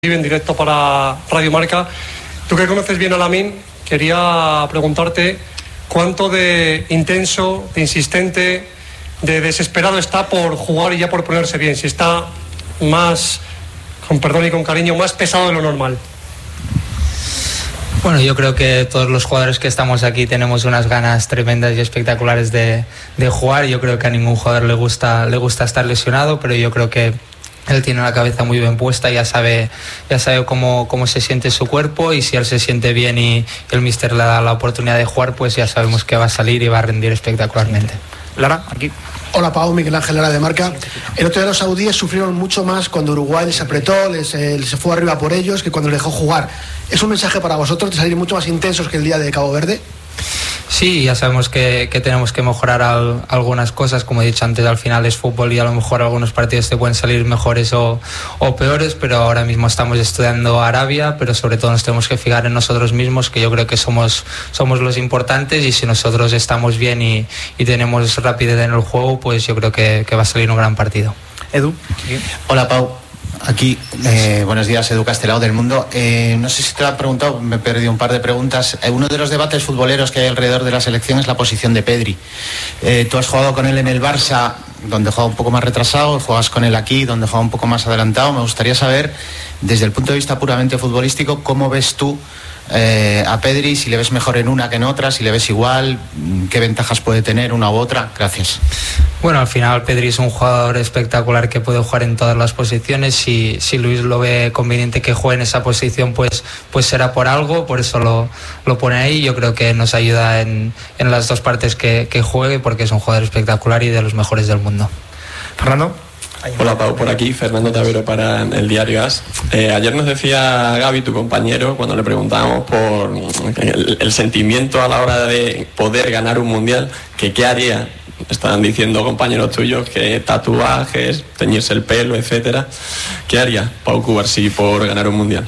En directo para Radio Marca. Tú que conoces bien a Lamine, quería preguntarte cuánto de intenso, de insistente, de desesperado está por jugar y ya por ponerse bien, si está más, con perdón y con cariño, más pesado de lo normal. Bueno, yo creo que todos los jugadores que estamos aquí tenemos unas ganas tremendas y espectaculares de jugar. Yo creo que a ningún jugador le gusta estar lesionado, pero yo creo que él tiene la cabeza muy bien puesta, ya sabe cómo se siente su cuerpo, y si él se siente bien y el míster le da la oportunidad de jugar, pues ya sabemos que va a salir y va a rendir espectacularmente. Lara, aquí. Hola Pau, Miguel Ángel Lara de Marca. El otro día los saudíes sufrieron mucho más cuando Uruguay les apretó, se fue arriba por ellos, que cuando les dejó jugar. ¿Es un mensaje para vosotros de salir mucho más intensos que el día de Cabo Verde? Sí, ya sabemos que tenemos que mejorar algunas cosas, como he dicho antes, al final es fútbol y a lo mejor algunos partidos te pueden salir mejores o peores, pero ahora mismo estamos estudiando Arabia, pero sobre todo nos tenemos que fijar en nosotros mismos, que yo creo que somos los importantes, y si nosotros estamos bien y tenemos rapidez en el juego, pues yo creo que va a salir un gran partido. Edu. Hola Pau. Aquí, buenos días, Edu Castelao del Mundo. No sé si te lo han preguntado, me he perdido un par de preguntas. Uno de los debates futboleros que hay alrededor de la selección es la posición de Pedri. Tú has jugado con él en el Barça, donde juega un poco más retrasado, juegas con él aquí, donde juega un poco más adelantado. Me gustaría saber, desde el punto de vista puramente futbolístico, cómo ves tú a Pedri, si le ves mejor en una que en otra, si le ves igual, qué ventajas puede tener una u otra. Gracias. Bueno, al final Pedri es un jugador espectacular que puede jugar en todas las posiciones. Si Luis lo ve conveniente que juegue en esa posición, pues será por algo, por eso lo pone ahí. Yo creo que nos ayuda en las dos partes que juegue, porque es un jugador espectacular y de los mejores del mundo. Fernando. Hola Pau, por aquí, Fernando Tavero para el Diario AS. Ayer nos decía Gaby, tu compañero, cuando le preguntábamos por el sentimiento a la hora de poder ganar un mundial, que qué haría. Estaban diciendo compañeros tuyos que tatuajes, teñirse el pelo, etcétera. ¿Qué haría Pau Cubarsí por ganar un mundial?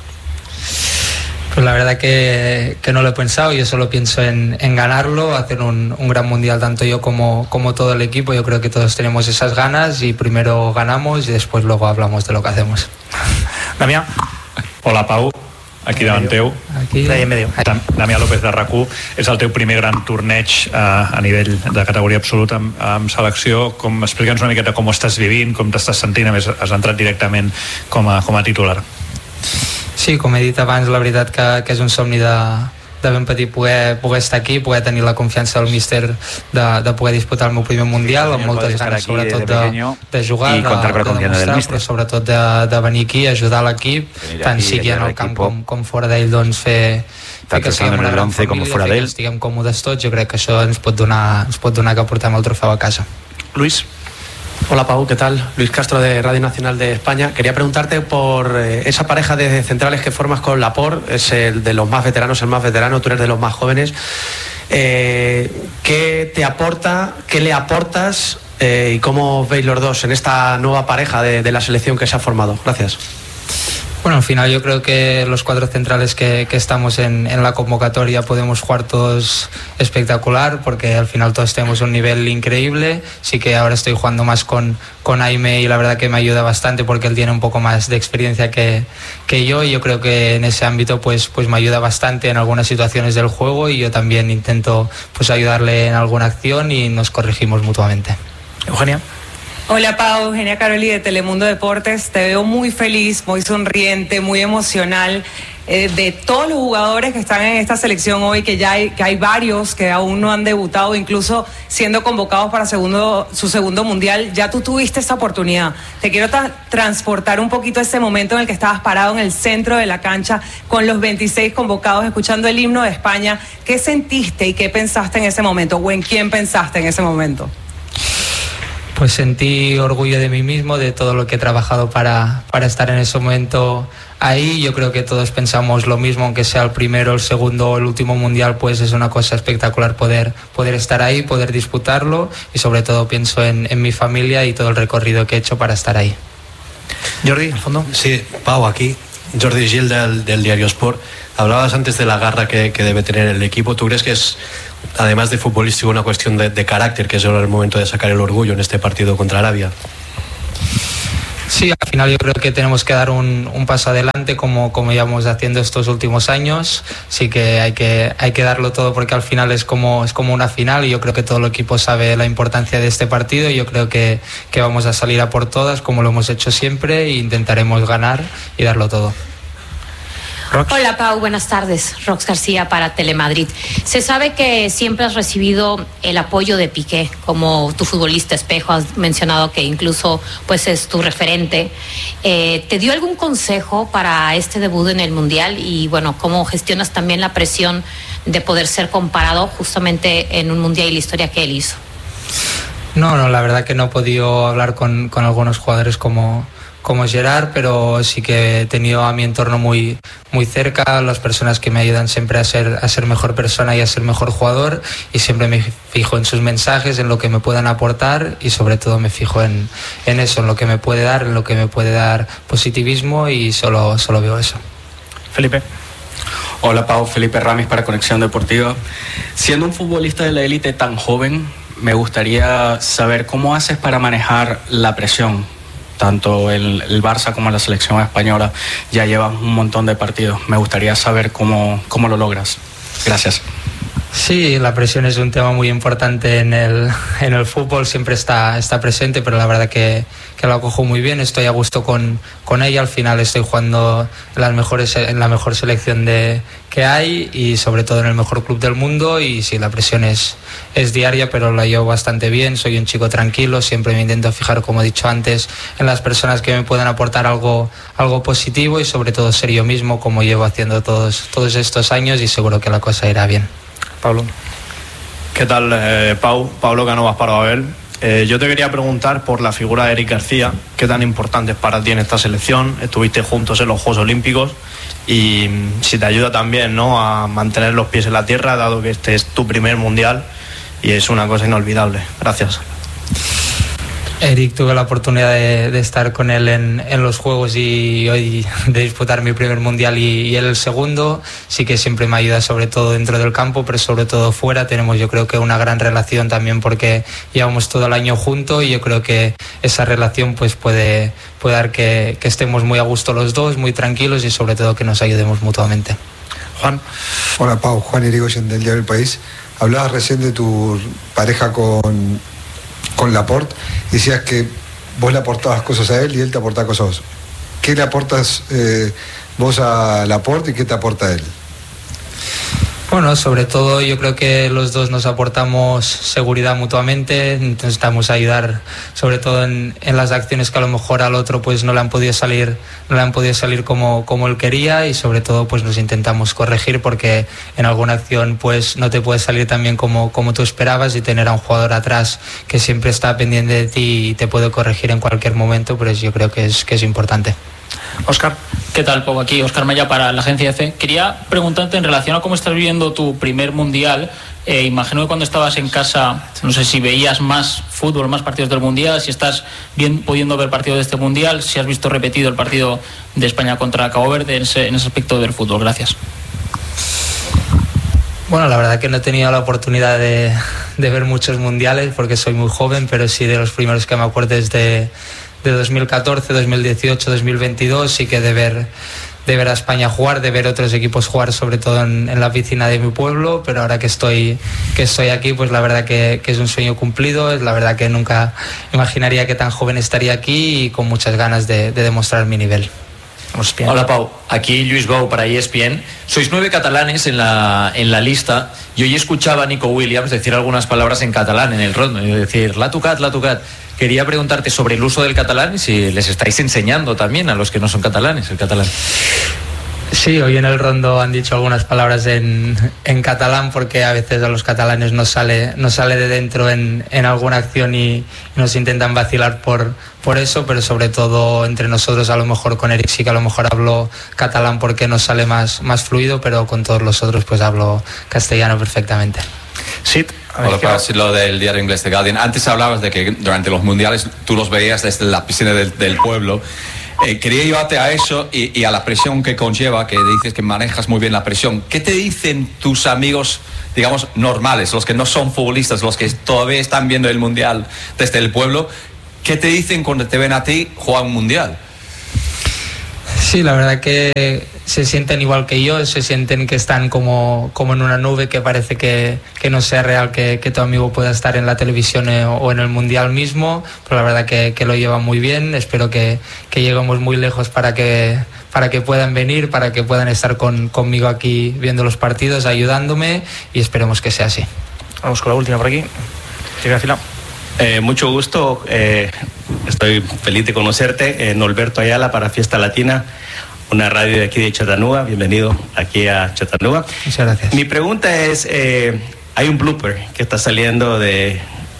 Pues la verdad que no lo he pensado. Yo solo pienso en ganarlo, hacer un gran mundial, tanto yo como todo el equipo. Yo creo que todos tenemos esas ganas, y primero ganamos y después luego hablamos de lo que hacemos. Damià. Hola Pau, aquí davant teu. Aquí. Damià López de RAC1. És el teu primer gran torneig a nivell de categoria absoluta amb selecció. Explica'ns una miqueta com ho estàs vivint, com t'estàs sentint. A més, has entrat directament com a titular. Sí, com he dit abans, la veritat que és un somni de ben petit poder estar aquí, poder tenir la confiança del míster de poder disputar el meu primer mundial, amb moltes ganes sobretot de jugar, de demostrar, però sobretot de venir aquí, ajudar l'equip, tant sigui en el camp com fora d'ell, doncs fer que siguem una gran família, fer que estiguem còmodes tots. Jo crec que això ens pot donar que portem el trofeu a casa. Luis. Hola Pau, ¿qué tal? Luis Castro de Radio Nacional de España. Quería preguntarte por esa pareja de centrales que formas con Laporte, es el de los más veteranos, el más veterano, tú eres de los más jóvenes. ¿Qué te aporta, qué le aportas y cómo veis los dos en esta nueva pareja de la selección que se ha formado? Gracias. Bueno, al final yo creo que los cuatro centrales que estamos en la convocatoria podemos jugar todos espectacular, porque al final todos tenemos un nivel increíble. Sí que ahora estoy jugando más con Aime, y la verdad que me ayuda bastante porque él tiene un poco más de experiencia que yo, y yo creo que en ese ámbito pues me ayuda bastante en algunas situaciones del juego, y yo también intento pues ayudarle en alguna acción y nos corregimos mutuamente. Eugenia. Hola Pau, Eugenia Caroli de Telemundo Deportes. Te veo muy feliz, muy sonriente, muy emocional. De todos los jugadores que están en esta selección hoy, que hay varios que aún no han debutado, incluso siendo convocados para su segundo mundial, ya tú tuviste esta oportunidad. Te quiero transportar un poquito a ese momento en el que estabas parado en el centro de la cancha con los 26 convocados, escuchando el himno de España. ¿Qué sentiste y qué pensaste en ese momento? ¿O en quién pensaste en ese momento? Pues sentí orgullo de mí mismo, de todo lo que he trabajado para estar en ese momento ahí. Yo creo que todos pensamos lo mismo, aunque sea el primero, el segundo o el último mundial, pues es una cosa espectacular poder estar ahí, poder disputarlo, y sobre todo pienso en mi familia y todo el recorrido que he hecho para estar ahí. Jordi, al fondo. Sí, Pau, aquí. Jordi Gil del Diario Sport. Hablabas antes de la garra que debe tener el equipo. ¿Tú crees que es, además de futbolístico, una cuestión de carácter, que es ahora el momento de sacar el orgullo en este partido contra Arabia? Sí, Sí, al final yo creo que tenemos que dar un paso adelante como llevamos haciendo estos últimos años. Sí que hay que darlo todo porque al final es como una final y yo creo que todo el equipo sabe la importancia de este partido y yo creo que vamos a salir a por todas como lo hemos hecho siempre e intentaremos ganar y darlo todo. Hola Pau, buenas tardes. Rox García para Telemadrid. Se sabe que siempre has recibido el apoyo de Piqué como tu futbolista espejo. Has mencionado que incluso pues es tu referente. ¿Te dio algún consejo para este debut en el Mundial? Y bueno, ¿cómo gestionas también la presión de poder ser comparado justamente en un Mundial y la historia que él hizo? No, la verdad que no he podido hablar con algunos jugadores como Gerard, pero sí que he tenido a mi entorno muy cerca, las personas que me ayudan siempre a ser mejor persona y a ser mejor jugador, y siempre me fijo en sus mensajes, en lo que me puedan aportar y sobre todo me fijo en eso, en lo que me puede dar, en lo que me puede dar positivismo y solo veo eso. Felipe. Hola Pau, Felipe Ramis para Conexión Deportiva. Siendo un futbolista de la élite tan joven, me gustaría saber cómo haces para manejar la presión. Tanto el Barça como la selección española ya llevan un montón de partidos. Me gustaría saber cómo lo logras. Gracias. Sí, la presión es un tema muy importante en el fútbol, siempre está presente, pero la verdad que lo acojo muy bien, estoy a gusto con ella, al final estoy jugando en la mejor selección que hay y sobre todo en el mejor club del mundo, y sí, la presión es diaria, pero la llevo bastante bien, soy un chico tranquilo, siempre me intento fijar, como he dicho antes, en las personas que me puedan aportar algo positivo y sobre todo ser yo mismo, como llevo haciendo todos estos años, y seguro que la cosa irá bien. Pablo. ¿Qué tal, Pau? Pablo Cánovas para Babel. Yo te quería preguntar por la figura de Eric García, qué tan importante es para ti en esta selección. Estuviste juntos en los Juegos Olímpicos y si te ayuda también, ¿no?, a mantener los pies en la tierra, dado que este es tu primer mundial y es una cosa inolvidable. Gracias. Eric, tuve la oportunidad de estar con él en los Juegos y hoy de disputar mi primer mundial y él el segundo. Sí que siempre me ayuda, sobre todo dentro del campo, pero sobre todo fuera. Tenemos, yo creo que una gran relación también porque llevamos todo el año juntos y yo creo que esa relación pues puede dar que estemos muy a gusto los dos, muy tranquilos y sobre todo que nos ayudemos mutuamente. Juan. Hola Pau, Juan Irigoyen del diario El País. Hablabas recién de tu pareja con Laporte, decías que vos le aportabas cosas a él y él te aportaba cosas a vos. ¿Qué le aportas vos a Laporte y qué te aporta él? Bueno, sobre todo yo creo que los dos nos aportamos seguridad mutuamente, intentamos ayudar sobre todo en las acciones que a lo mejor al otro pues no le han podido salir como él quería, y sobre todo pues nos intentamos corregir porque en alguna acción pues no te puede salir tan bien como tú esperabas, y tener a un jugador atrás que siempre está pendiente de ti y te puede corregir en cualquier momento, pues yo creo que es importante. Óscar. ¿Qué tal, Pau? Aquí Óscar Maya para la agencia EFE. Quería preguntarte en relación a cómo estás viviendo tu primer mundial. Imagino que cuando estabas en casa, no sé si veías más fútbol, más partidos del mundial, si estás bien pudiendo ver partidos de este mundial, si has visto repetido el partido de España contra Cabo Verde en ese aspecto del fútbol. Gracias. Bueno, la verdad que no he tenido la oportunidad de ver muchos mundiales porque soy muy joven, pero sí de los primeros que me acuerdo es de 2014, 2018, 2022, sí que de ver a España jugar, de ver otros equipos jugar, sobre todo en la piscina de mi pueblo, pero ahora que estoy aquí, pues la verdad que es un sueño cumplido, es la verdad que nunca imaginaría que tan joven estaría aquí y con muchas ganas de demostrar mi nivel. Hola Pau, aquí Lluís Bou para ESPN. Sois 9 catalanes en la lista y hoy escuchaba a Nico Williams decir algunas palabras en catalán en el rondo, es decir, l'ha tocat. Quería preguntarte sobre el uso del catalán y si les estáis enseñando también a los que no son catalanes el catalán. Sí, hoy en el rondo han dicho algunas palabras en catalán porque a veces a los catalanes nos sale de dentro en alguna acción y nos intentan vacilar por eso, pero sobre todo entre nosotros, a lo mejor con Eric sí que a lo mejor hablo catalán porque nos sale más fluido, pero con todos los otros pues hablo castellano perfectamente. Sí. Hola, para decirlo del diario inglés The Guardian. Antes hablabas de que durante los mundiales tú los veías desde la piscina del pueblo. Quería llevarte a eso y a la presión que conlleva, que dices que manejas muy bien la presión. ¿Qué te dicen tus amigos, digamos, normales, los que no son futbolistas, los que todavía están viendo el mundial desde el pueblo? ¿Qué te dicen cuando te ven a ti jugar un mundial? Sí, la verdad que se sienten igual que yo, se sienten que están como en una nube, que parece que no sea real que tu amigo pueda estar en la televisión o en el mundial mismo, pero la verdad que lo llevan muy bien. Espero que lleguemos muy lejos para que puedan venir, para que puedan estar conmigo aquí viendo los partidos, ayudándome, y esperemos que sea así. Vamos con la última por aquí. Llega a fila. Mucho gusto, estoy feliz de conocerte, Norberto Ayala para Fiesta Latina, una radio de aquí de Chattanooga. Bienvenido aquí a Chattanooga. Muchas gracias. Mi pregunta es, hay un blooper que está saliendo de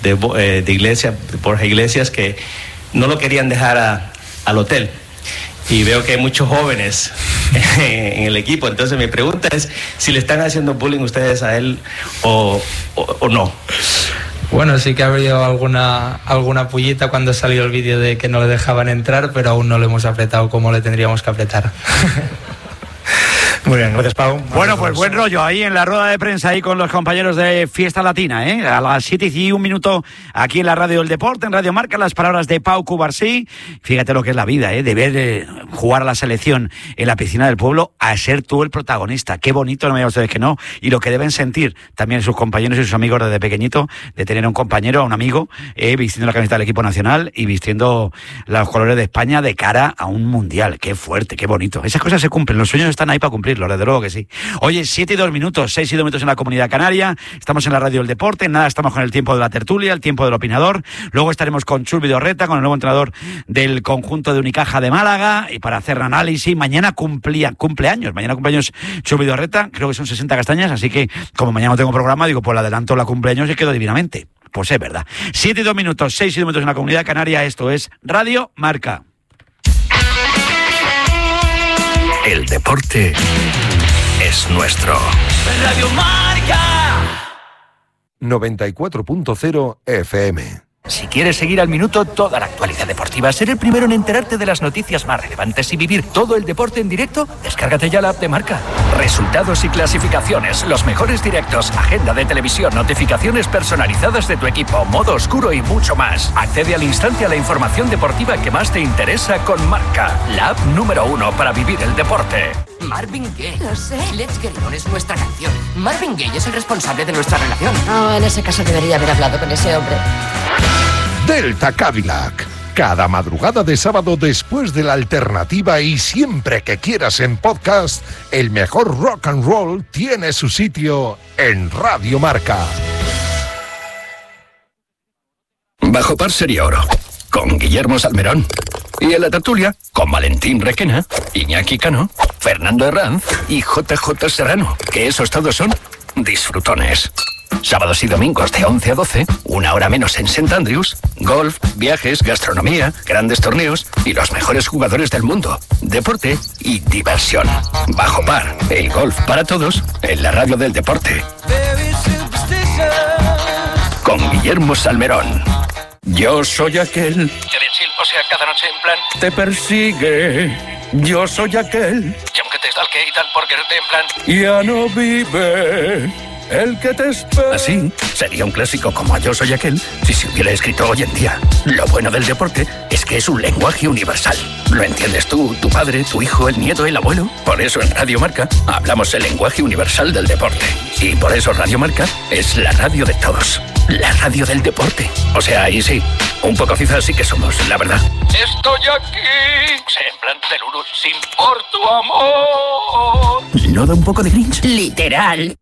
Borja Iglesias, que no lo querían dejar al hotel, y veo que hay muchos jóvenes en el equipo. Entonces mi pregunta es si le están haciendo bullying ustedes a él o no. Bueno, sí que ha habido alguna pullita cuando salió el vídeo de que no le dejaban entrar, pero aún no le hemos apretado como le tendríamos que apretar. Muy bien, gracias, Pau. Bueno, pues buen rollo ahí en la rueda de prensa ahí con los compañeros de Fiesta Latina, ¿eh? A las 7:01 aquí en la Radio del Deporte, en Radio Marca, las palabras de Pau Cubarsí. Fíjate lo que es la vida, ¿eh? De ver jugar a la selección en la piscina del pueblo a ser tú el protagonista. Qué bonito, no me digan ustedes que no. Y lo que deben sentir también sus compañeros y sus amigos desde pequeñito, de tener a un compañero, a un amigo, vistiendo la camiseta del equipo nacional y vistiendo los colores de España de cara a un mundial. Qué fuerte, qué bonito. Esas cosas se cumplen, los sueños están ahí para cumplirlos, desde luego que sí. Oye, 7:02, 6:02 en la Comunidad Canaria, estamos en la Radio del Deporte, nada, estamos con el tiempo de la tertulia, el tiempo del opinador, luego estaremos con Chus Vidorreta, con el nuevo entrenador del conjunto de Unicaja de Málaga, y para hacer análisis, mañana cumpleaños Chus Vidorreta, creo que son 60 castañas, así que como mañana no tengo programa, digo, pues le adelanto la cumpleaños y quedo divinamente. Pues es verdad. 7:02, 6:02 en la Comunidad Canaria, esto es Radio Marca. El deporte es nuestro. Radio Marca 94.0 FM. Si quieres seguir al minuto toda la actualidad deportiva, ser el primero en enterarte de las noticias más relevantes y vivir todo el deporte en directo, descárgate ya la app de Marca. Resultados y clasificaciones, los mejores directos, agenda de televisión, notificaciones personalizadas de tu equipo, modo oscuro y mucho más. Accede al instante a la información deportiva que más te interesa con Marca, la app número 1 para vivir el deporte. Marvin Gaye. Lo sé. Let's Get It On es nuestra canción. Marvin Gaye es el responsable de nuestra relación. Oh, en ese caso debería haber hablado con ese hombre. Delta Cadillac. Cada madrugada de sábado después de la alternativa y siempre que quieras en podcast, el mejor rock and roll tiene su sitio en Radio Marca. Bajo Par Sería Oro, con Guillermo Salmerón. Y en la tertulia, con Valentín Requena, Iñaki Cano, Fernando Herranz y JJ Serrano, que esos todos son disfrutones. Sábados y domingos de 11 a 12, una hora menos en St. Andrews, golf, viajes, gastronomía, grandes torneos y los mejores jugadores del mundo, deporte y diversión. Bajo Par, el golf para todos en la Radio del Deporte. Con Guillermo Salmerón. Yo soy aquel. O sea, cada noche en plan Te persigue. Yo soy aquel. y aunque te stalkee y tal por quererte en plan Ya no vive. El que te espera. Así, sería un clásico como Yo soy aquel si se hubiera escrito hoy en día. Lo bueno del deporte es que es un lenguaje universal. ¿Lo entiendes tú, tu padre, tu hijo, el nieto, el abuelo? Por eso en Radio Marca hablamos el lenguaje universal del deporte. Y por eso Radio Marca es la radio de todos. La radio del deporte. O sea, ahí sí, un poco fifas sí que somos, la verdad. estoy aquí. O sea, en plan del Uru, sin por tu amor. ¿No da un poco de cringe? Literal.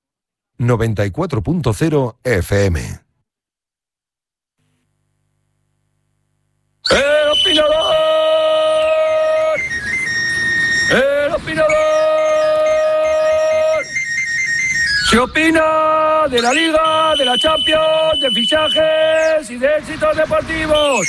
94.0 FM. ¡El opinador! ¡El opinador! Se opina de la Liga, de la Champions, de fichajes y de éxitos deportivos.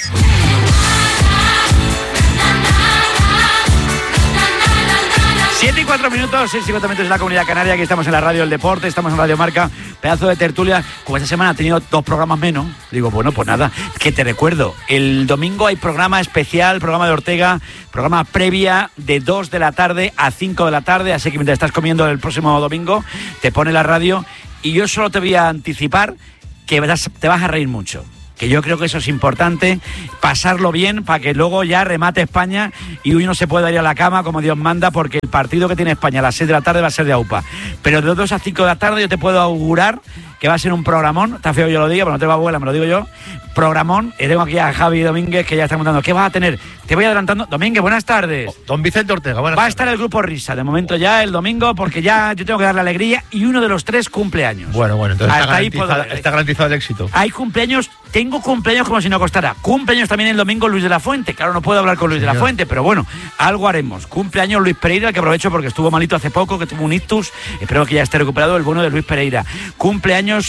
7:04, 6:50 en la Comunidad Canaria, aquí estamos en la Radio del Deporte, estamos en Radio Marca, pedazo de tertulia. Como esta semana ha tenido 2 programas menos, digo, bueno, pues nada, que te recuerdo, el domingo hay programa especial, programa de Ortega, programa previa de 2 de la tarde a 5 de la tarde, así que mientras estás comiendo el próximo domingo, te pone la radio y yo solo te voy a anticipar que te vas a reír mucho. que yo creo que eso es importante, pasarlo bien para que luego ya remate España y uno se pueda ir a la cama como Dios manda, porque el partido que tiene España a las 6 de la tarde va a ser de AUPA. Pero de 2 a 5 de la tarde yo te puedo augurar que va a ser un programón. Está feo yo lo diga, pero no te va a abuela, me lo digo yo. Programón. Y tengo aquí a Javi Domínguez, que ya está contando. ¿Qué vas a tener? Te voy adelantando. Domínguez, buenas tardes. Don Vicente Ortega, buenas tardes. Va a estar el grupo Risa, de momento ya, el domingo, porque ya yo tengo que darle alegría y uno de los 3 cumpleaños. Bueno, entonces está garantizado el éxito. Hay cumpleaños, tengo cumpleaños como si no costara. Cumpleaños también el domingo Luis de la Fuente. Claro, no puedo hablar con Luis de la Fuente, pero bueno, algo haremos. Cumpleaños Luis Pereira, que aprovecho porque estuvo malito hace poco, que tuvo un ictus. Espero que ya esté recuperado, el bueno de Luis Pereira. Cumpleaños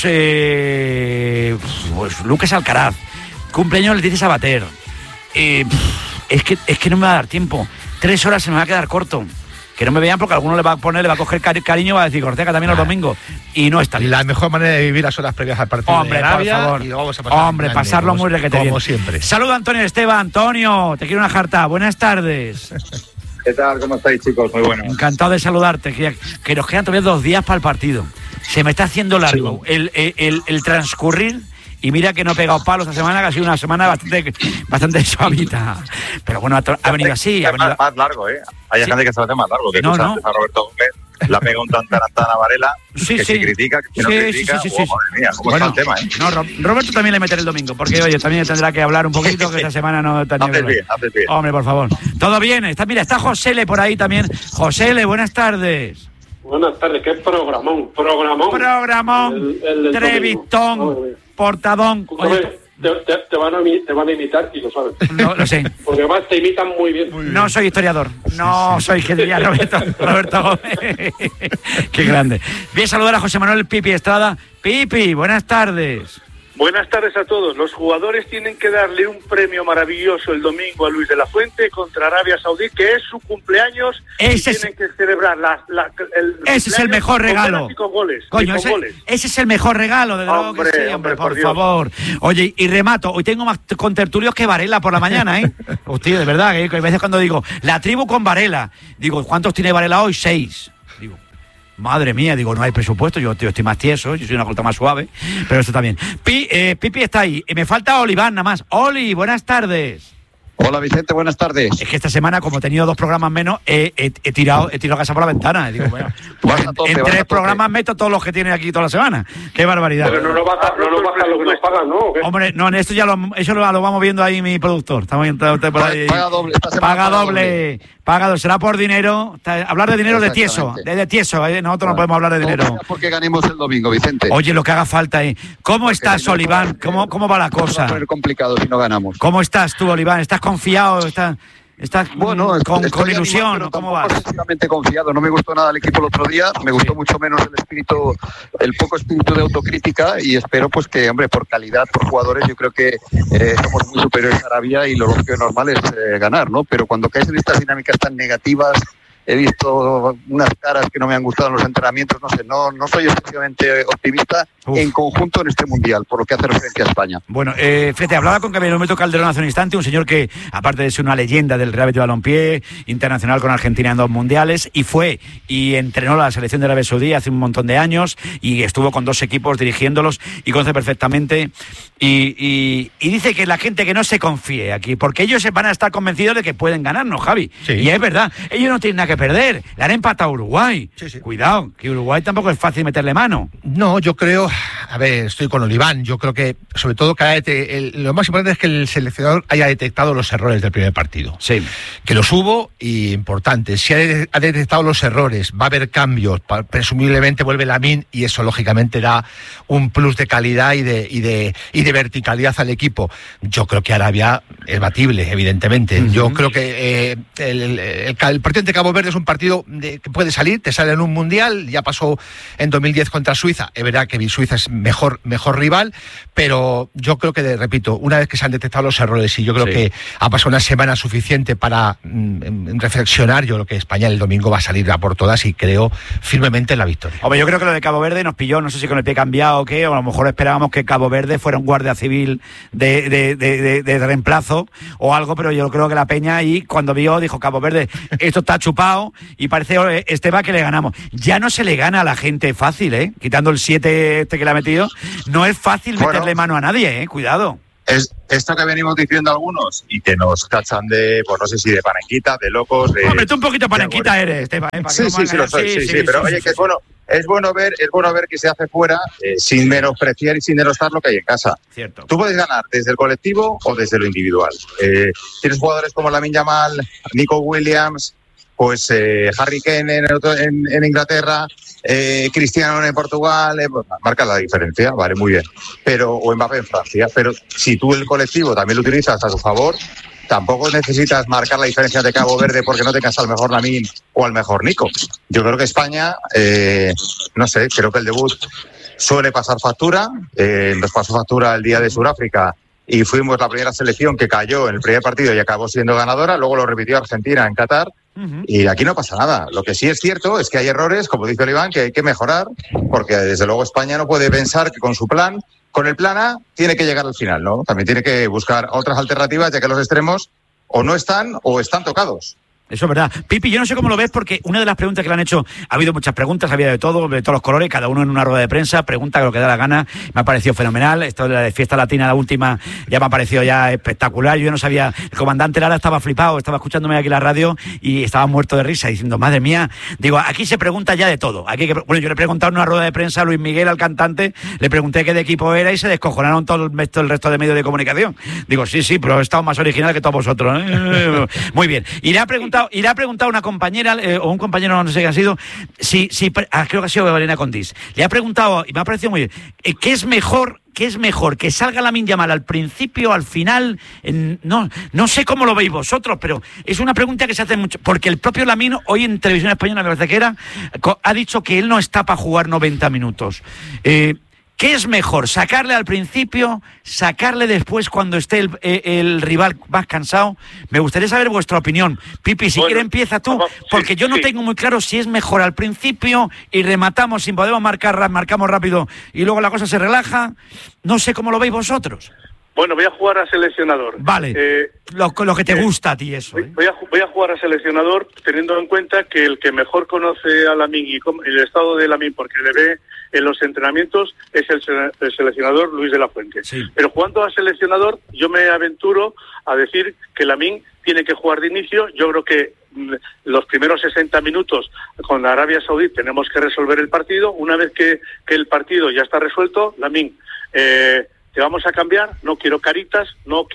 pues, Lucas Alcaraz. Cumpleaños Leticia Sabater. Es que no me va a dar tiempo. 3 horas se me va a quedar corto. Que no me vean porque alguno le va a coger cariño, va a decir Ortega también los domingos. Y no está bien. La mejor manera de vivir las horas previas al partido de Arabia, por favor. Y vamos a pasar pasarlo muy requete bien. Como siempre. Saluda Antonio Esteban. Antonio, te quiero una jarta. Buenas tardes. ¿Qué tal? ¿Cómo estáis, chicos? Muy bueno. Encantado de saludarte. Que nos quedan todavía 2 días para el partido. Se me está haciendo largo el transcurrir. Y mira que no he pegado palos esta semana, que ha sido una semana bastante suavita. Pero bueno, ha venido así. Más largo, ¿eh? Hay gente que se lo hace más largo. Que no. Antes a Roberto Gómez la pega un tantarantana a Varela, que si critica, que no critica. Madre mía, ¿cómo está el tema, eh? No, Roberto también le meteré el domingo, porque oye, también tendrá que hablar un poquito, que esta semana no está haces bien. Hombre, por favor. Todo bien. Está Josele por ahí también. Josele, buenas tardes. Buenas tardes, qué programón. Trevistón, Portadón. Oye, te van a imitar y lo sabes. No, lo sé. Porque además te imitan muy bien. No soy historiador. No soy, que diría Roberto Gómez. Qué grande. Voy a saludar a José Manuel Pipi Estrada. Pipi, buenas tardes. Buenas tardes a todos. Los jugadores tienen que darle un premio maravilloso el domingo a Luis de la Fuente contra Arabia Saudí, que es su cumpleaños. Tienen que celebrar ese es el mejor regalo. Con goles. Coño, ese es el mejor regalo, de verdad que sí, hombre, por favor. Oye, y remato, hoy tengo más contertulios que Varela por la mañana, ¿eh? Hostia, de verdad, que a veces cuando digo, la tribu con Varela, digo, ¿cuántos tiene Varela hoy? 6. Madre mía, digo, no hay presupuesto, yo estoy más tieso, yo soy una colta más suave, pero esto también. Pipi está ahí, me falta Oliván nada más. Oli, buenas tardes. Hola Vicente, buenas tardes. Es que esta semana, como he tenido 2 programas menos, he tirado casa por la ventana. Digo, bueno, pues en 3 programas meto todos los que tiene aquí toda la semana. Qué barbaridad. Pero no nos baja lo que nos pagan, ¿no? Hombre, no, esto eso lo vamos viendo ahí mi productor. Estamos por ahí. Paga doble. Paga doble. Será por dinero. Hablar de dinero de tieso. De tieso. Nosotros no podemos hablar de dinero. Porque ganemos el domingo, Vicente. Oye, lo que haga falta. ¿Cómo estás, Oliván? ¿Cómo va la cosa? Va a poner complicado si no ganamos. ¿Cómo estás tú, Oliván? ¿Estás confiado? ¿Estás bueno, con ilusión? Animado, ¿Cómo vas? Excesivamente confiado. No me gustó nada el equipo el otro día. Me gustó mucho menos el poco espíritu de autocrítica, y espero pues que, hombre, por calidad, por jugadores, yo creo que somos muy superiores a Arabia y lo lógico y normal es ganar, ¿no? Pero cuando caes en estas dinámicas tan negativas, he visto unas caras que no me han gustado en los entrenamientos, no sé, no soy excesivamente optimista en conjunto en este Mundial, por lo que hace referencia a España. Bueno, fíjate, hablaba con Camilo Calderón hace un instante, un señor que, aparte de ser una leyenda del Real Betis Balompié, internacional con Argentina en 2 mundiales, y entrenó la selección de Arabia Saudí hace un montón de años, y estuvo con 2 equipos dirigiéndolos, y conoce perfectamente, y dice que la gente que no se confíe aquí, porque ellos van a estar convencidos de que pueden ganarnos, Javi. Sí. Y es verdad, ellos no tienen nada que perder, le han empatado a Uruguay. Sí. Cuidado, que Uruguay tampoco es fácil meterle mano. No, yo creo, a ver, estoy con Oliván, yo creo que sobre todo lo más importante es que el seleccionador haya detectado los errores del primer partido. Sí. Que los hubo, y importante, si ha detectado los errores, va a haber cambios, presumiblemente vuelve Lamine, y eso lógicamente da un plus de calidad y de verticalidad al equipo. Yo creo que Arabia es batible, evidentemente. Uh-huh. Yo creo que el partido ante Cabo Verde es un partido que puede salir, te sale en un mundial, ya pasó en 2010 contra Suiza, es verdad que Suiza es mejor rival, pero yo creo que, repito, una vez que se han detectado los errores, y yo creo que ha pasado una semana suficiente para reflexionar, yo creo que España el domingo va a salir a por todas, y creo firmemente en la victoria. Hombre, yo creo que lo de Cabo Verde nos pilló, no sé si con el pie cambiado o qué, o a lo mejor esperábamos que Cabo Verde fuera un guardia civil de reemplazo o algo, pero yo creo que la Peña ahí, cuando dijo Cabo Verde, esto está chupado, y parece Esteba que le ganamos. Ya no se le gana a la gente fácil, quitando el 7 que le ha metido, no es fácil meterle mano a nadie, cuidado. Es esto que venimos diciendo algunos y que nos tachan de, pues no sé si de panenquita, de locos, de... Hombre, tú un poquito panenquita eres, Esteban. Sí, lo soy, sí, pero oye, que es bueno ver que se hace fuera sin menospreciar y sin denostar lo que hay en casa. Cierto. Tú puedes ganar desde el colectivo o desde lo individual. Tienes jugadores como Lamine Yamal, Nico Williams, pues Harry Kane en Inglaterra, Cristiano en Portugal, marca la diferencia, vale, muy bien. O Mbappé en Francia. Pero si tú el colectivo también lo utilizas a tu favor, tampoco necesitas marcar la diferencia de Cabo Verde porque no tengas al mejor Lamine o al mejor Nico. Yo creo que España, no sé, creo que el debut suele pasar factura. Nos pasó factura el día de Sudáfrica y fuimos la primera selección que cayó en el primer partido y acabó siendo ganadora. Luego lo repitió Argentina en Qatar. Y aquí no pasa nada. Lo que sí es cierto es que hay errores, como dice Oliván, que hay que mejorar, porque desde luego España no puede pensar que con el plan A tiene que llegar al final, ¿no? También tiene que buscar otras alternativas, ya que los extremos o no están o están tocados. Eso es verdad. Pipi, yo no sé cómo lo ves porque una de las preguntas que le han hecho, ha habido muchas preguntas, había de todos los colores, cada uno en una rueda de prensa, pregunta lo que da la gana, me ha parecido fenomenal. Esto de la de Fiesta Latina, la última, ya me ha parecido ya espectacular. Yo no sabía, el comandante Lara estaba flipado, estaba escuchándome aquí en la radio y estaba muerto de risa, diciendo, madre mía, digo, aquí se pregunta ya de todo. Bueno, yo le he preguntado en una rueda de prensa a Luis Miguel, al cantante, le pregunté qué de equipo era y se descojonaron todo el resto de medios de comunicación. Digo, sí, pero he estado más original que todos vosotros, ¿eh? Muy bien. Y le ha preguntado una compañera o un compañero, no sé qué ha sido, creo que ha sido Elena Condis. Le ha preguntado, y me ha parecido muy bien, ¿qué es mejor que salga Lamine Yamal al principio, al final? No sé cómo lo veis vosotros, pero es una pregunta que se hace mucho, porque el propio Lamine hoy en Televisión Española, me parece que era, ha dicho que él no está para jugar 90 minutos. ¿Qué es mejor? ¿Sacarle al principio? ¿Sacarle después cuando esté el rival más cansado? Me gustaría saber vuestra opinión. Pipi, si quieres empieza tú, porque yo no tengo muy claro si es mejor al principio y rematamos sin podemos marcamos rápido y luego la cosa se relaja. No sé cómo lo veis vosotros. Bueno, voy a jugar a seleccionador. Vale, lo que te gusta a ti eso. Voy a jugar a seleccionador teniendo en cuenta que el que mejor conoce a Lamine y el estado de Lamine, porque le ve en los entrenamientos, es el seleccionador Luis de la Fuente. Sí. Pero jugando a seleccionador, yo me aventuro a decir que Lamine tiene que jugar de inicio. Yo creo que los primeros 60 minutos con Arabia Saudí tenemos que resolver el partido. Una vez que el partido ya está resuelto, Lamine, te vamos a cambiar, no quiero caritas,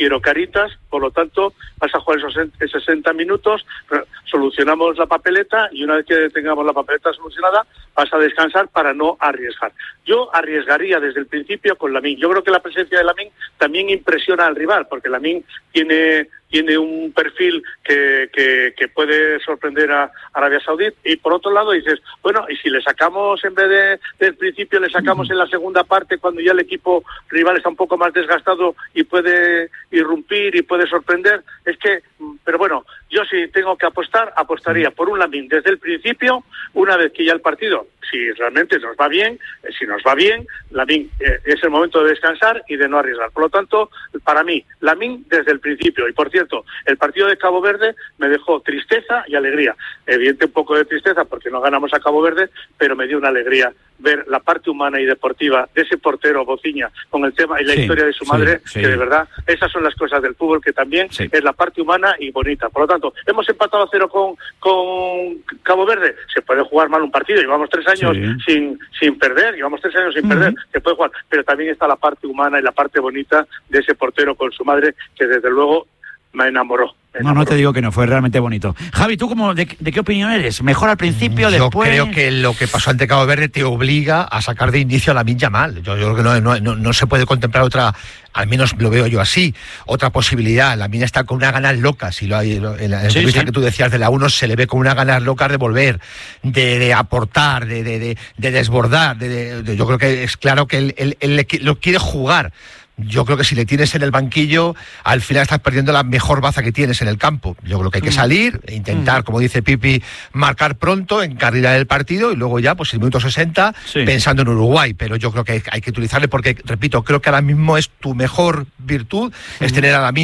por lo tanto vas a jugar esos 60 minutos, solucionamos la papeleta y una vez que tengamos la papeleta solucionada vas a descansar para no arriesgar. Yo arriesgaría desde el principio con Lamine. Yo creo que la presencia de Lamine también impresiona al rival, porque Lamine tiene un perfil que puede sorprender a Arabia Saudí, y por otro lado dices, bueno, y si le sacamos en vez del principio, le sacamos en la segunda parte cuando ya el equipo rival está un poco más desgastado y puede irrumpir y puede sorprender, pero bueno, yo si tengo que apostaría por un Lamine desde el principio, una vez que ya el partido, si realmente nos va bien, Lamine es el momento de descansar y de no arriesgar. Por lo tanto, para mí, Lamine desde el principio. Y por cierto, el partido de Cabo Verde me dejó tristeza y alegría. Evidente un poco de tristeza porque no ganamos a Cabo Verde, pero me dio una alegría ver la parte humana y deportiva de ese portero Bociña con el tema y la historia de su madre, que de verdad, esas son las cosas del fútbol, que también es la parte humana y bonita. Por lo tanto, hemos empatado a 0 con Cabo Verde. Se puede jugar mal un partido, llevamos 3 años sin perder, se puede jugar, pero también está la parte humana y la parte bonita de ese portero con su madre, que desde luego me enamoró. No te digo que no, fue realmente bonito. Javi, ¿tú de qué opinión eres? ¿Mejor al principio, después? Yo creo que lo que pasó ante Cabo Verde te obliga a sacar de inicio a Lamine Yamal. Yo creo que no se puede contemplar otra, al menos lo veo yo así, otra posibilidad. Lamine está con unas ganas locas, y en la entrevista que tú decías de la 1 se le ve con unas ganas locas de volver, de aportar, de desbordar. Yo creo que es claro que él lo quiere jugar. Yo creo que si le tienes en el banquillo, al final estás perdiendo la mejor baza que tienes en el campo. Yo creo que hay que salir e intentar, como dice Pipi, marcar pronto, encarrilar el partido y luego ya, pues el minuto 60, pensando en Uruguay. Pero yo creo que hay que utilizarle porque, repito, creo que ahora mismo es tu mejor virtud, es tener a Lamine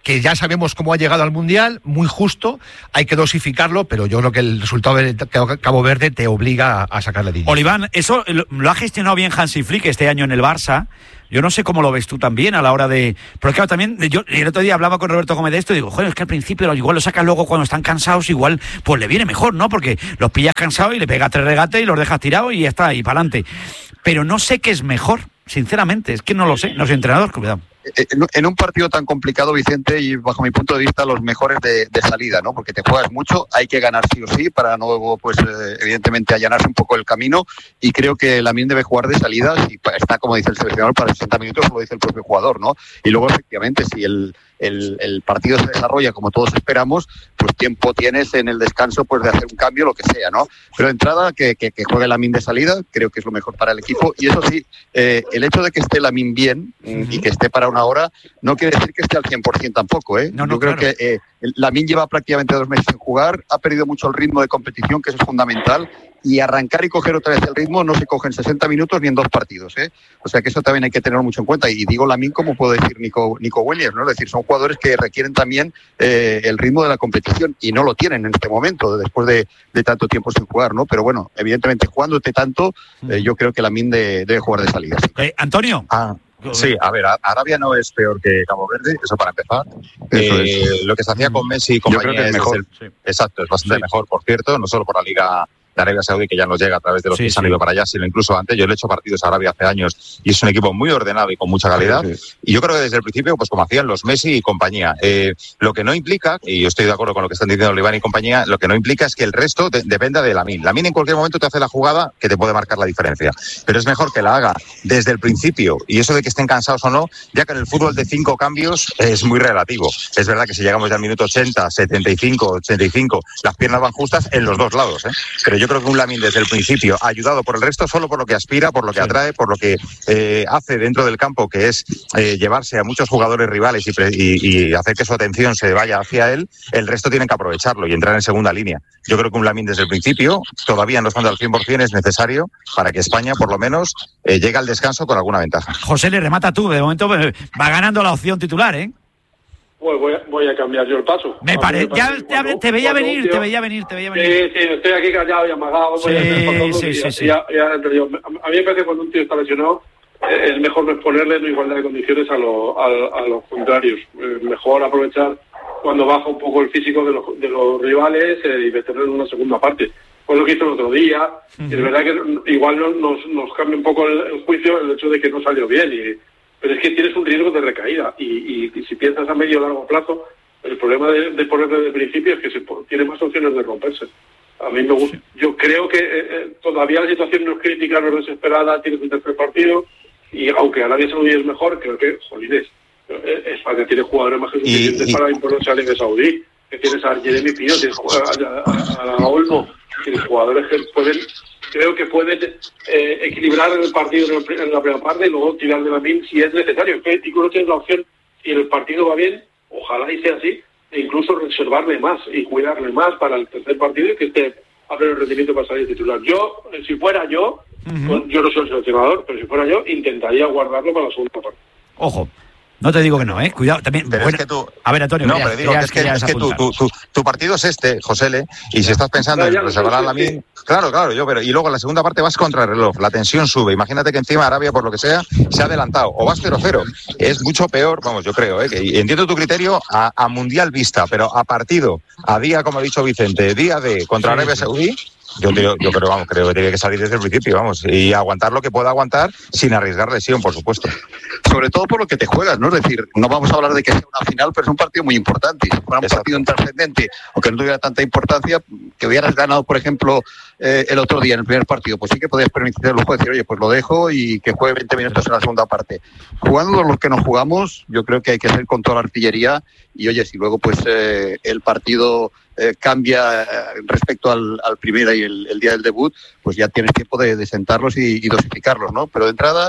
que ya sabemos cómo ha llegado al Mundial, muy justo, hay que dosificarlo, pero yo creo que el resultado de Cabo Verde te obliga a sacarle dinero. Oliván, eso lo ha gestionado bien Hansi Flick este año en el Barça. Yo no sé cómo lo ves tú también a la hora de... Porque claro, también, yo el otro día hablaba con Roberto Gómez de esto y digo, joder, es que al principio igual lo sacas, luego cuando están cansados igual pues le viene mejor, ¿no? Porque los pillas cansados y le pegas 3 regates y los dejas tirados y ya está, y para adelante. Pero no sé qué es mejor, sinceramente, es que no lo sé, no soy entrenador, cuidado. En un partido tan complicado, Vicente, y bajo mi punto de vista, los mejores de salida, ¿no? Porque te juegas mucho, hay que ganar sí o sí para no, pues evidentemente, allanarse un poco el camino, y creo que Lamine debe jugar de salida, si está, como dice el seleccionador, para 60 minutos, lo dice el propio jugador, ¿no? Y luego, efectivamente, si el partido se desarrolla como todos esperamos, pues tiempo tienes en el descanso pues de hacer un cambio, lo que sea, ¿no? Pero de entrada, que juegue Lamine de salida, creo que es lo mejor para el equipo, y eso sí, el hecho de que esté Lamine bien y que esté para una hora, no quiere decir que esté al 100% tampoco, ¿eh? No, yo creo que Lamine lleva prácticamente 2 meses sin jugar, ha perdido mucho el ritmo de competición, que eso es fundamental, y arrancar y coger otra vez el ritmo no se coge en 60 minutos ni en 2 partidos, ¿eh? O sea que eso también hay que tenerlo mucho en cuenta. Y digo Lamine como puedo decir Nico Williams, ¿no? Es decir, son jugadores que requieren también el ritmo de la competición y no lo tienen en este momento, después de tanto tiempo sin jugar, ¿no? Pero bueno, evidentemente jugándote tanto, yo creo que Lamine debe jugar de salida. ¿Sí? Antonio. Sí, a ver, Arabia no es peor que Cabo Verde, eso para empezar. Lo que se hacía con Messi y compañía, yo creo que es mejor. Exacto, es bastante mejor, por cierto, no solo por la Liga de Arabia Saudí, que ya nos llega a través de los que se han ido para allá, sino incluso antes. Yo le he hecho partidos a Arabia hace años y es un equipo muy ordenado y con mucha calidad. Y yo creo que desde el principio, pues como hacían los Messi y compañía, lo que no implica, y yo estoy de acuerdo con lo que están diciendo Oliván y compañía, lo que no implica es que el resto dependa de Lamine. Lamine en cualquier momento te hace la jugada que te puede marcar la diferencia. Pero es mejor que la haga desde el principio, y eso de que estén cansados o no, ya que en el fútbol de 5 cambios es muy relativo. Es verdad que si llegamos ya al minuto 80, 75, 85, las piernas van justas en los dos lados, ¿eh? Pero yo creo que un Lamine desde el principio, ayudado por el resto, solo por lo que aspira, por lo que atrae, por lo que hace dentro del campo, que es llevarse a muchos jugadores rivales y hacer que su atención se vaya hacia él, el resto tienen que aprovecharlo y entrar en segunda línea. Yo creo que un Lamine desde el principio, todavía no estando al 100%, es necesario para que España, por lo menos, llegue al descanso con alguna ventaja. José, le remata tú, de momento va ganando la opción titular, ¿eh? Pues voy a cambiar yo el paso. Me parece, ya te veía venir. Sí, estoy aquí callado y amagado. Sí. A mí me parece que cuando un tío está lesionado, es mejor no exponerle en igualdad de condiciones a los contrarios. Mejor aprovechar cuando baja un poco el físico de los rivales y meterlo en una segunda parte. Pues lo que hizo el otro día. Y es verdad que igual nos cambia un poco el juicio el hecho de que no salió bien. Pero es que tienes un riesgo de recaída y si piensas a medio o largo plazo, el problema de ponerle desde el principio es que tiene más opciones de romperse. A mí me gusta. Yo creo que todavía la situación no es crítica, no es desesperada, tienes un tercer partido y aunque Arabia Saudí es mejor, creo que, jolines, España tiene jugadores más que suficientes para imponerse a Arabia Saudí. Que tienes a Jeremy Pino, tienes a Olmo, tienes jugadores que creo que pueden equilibrar el partido en la primera parte y luego tirar de Lamine si es necesario. Y creo que tienes la opción, si el partido va bien, ojalá y sea así, e incluso reservarle más y cuidarle más para el tercer partido y que esté a pleno rendimiento para salir titular. Yo, si fuera yo, yo no soy el seleccionador, pero si fuera yo, intentaría guardarlo para la segunda parte. Ojo. No te digo que no, cuidado también. Pero bueno, es que tú... A ver, Antonio. No, pero digo que es que tu partido es este, Josele, y si estás pensando en reservar a Lamine... Claro, pero y luego en la segunda parte vas contra el reloj, la tensión sube. Imagínate que encima Arabia, por lo que sea, se ha adelantado. O vas 0-0. Es mucho peor, vamos, yo creo, que entiendo tu criterio a mundial vista, pero a partido, a día, como ha dicho Vicente, día de contra Arabia Saudí... Yo creo que tiene que salir desde el principio, vamos, y aguantar lo que pueda aguantar sin arriesgar lesión, por supuesto. Sobre todo por lo que te juegas, ¿no? Es decir, no vamos a hablar de que sea una final, pero es un partido muy importante. Si fuera un partido intrascendente, aunque no tuviera tanta importancia, que hubieras ganado, por ejemplo, el otro día en el primer partido, pues sí que podías permitirte el lujo de decir, oye, pues lo dejo y que juegue 20 minutos en la segunda parte. Jugando los que no jugamos, yo creo que hay que ser con toda la artillería y, oye, si luego pues el partido cambia respecto al primero y el día del debut, pues ya tienes tiempo de sentarlos y dosificarlos, ¿no? Pero de entrada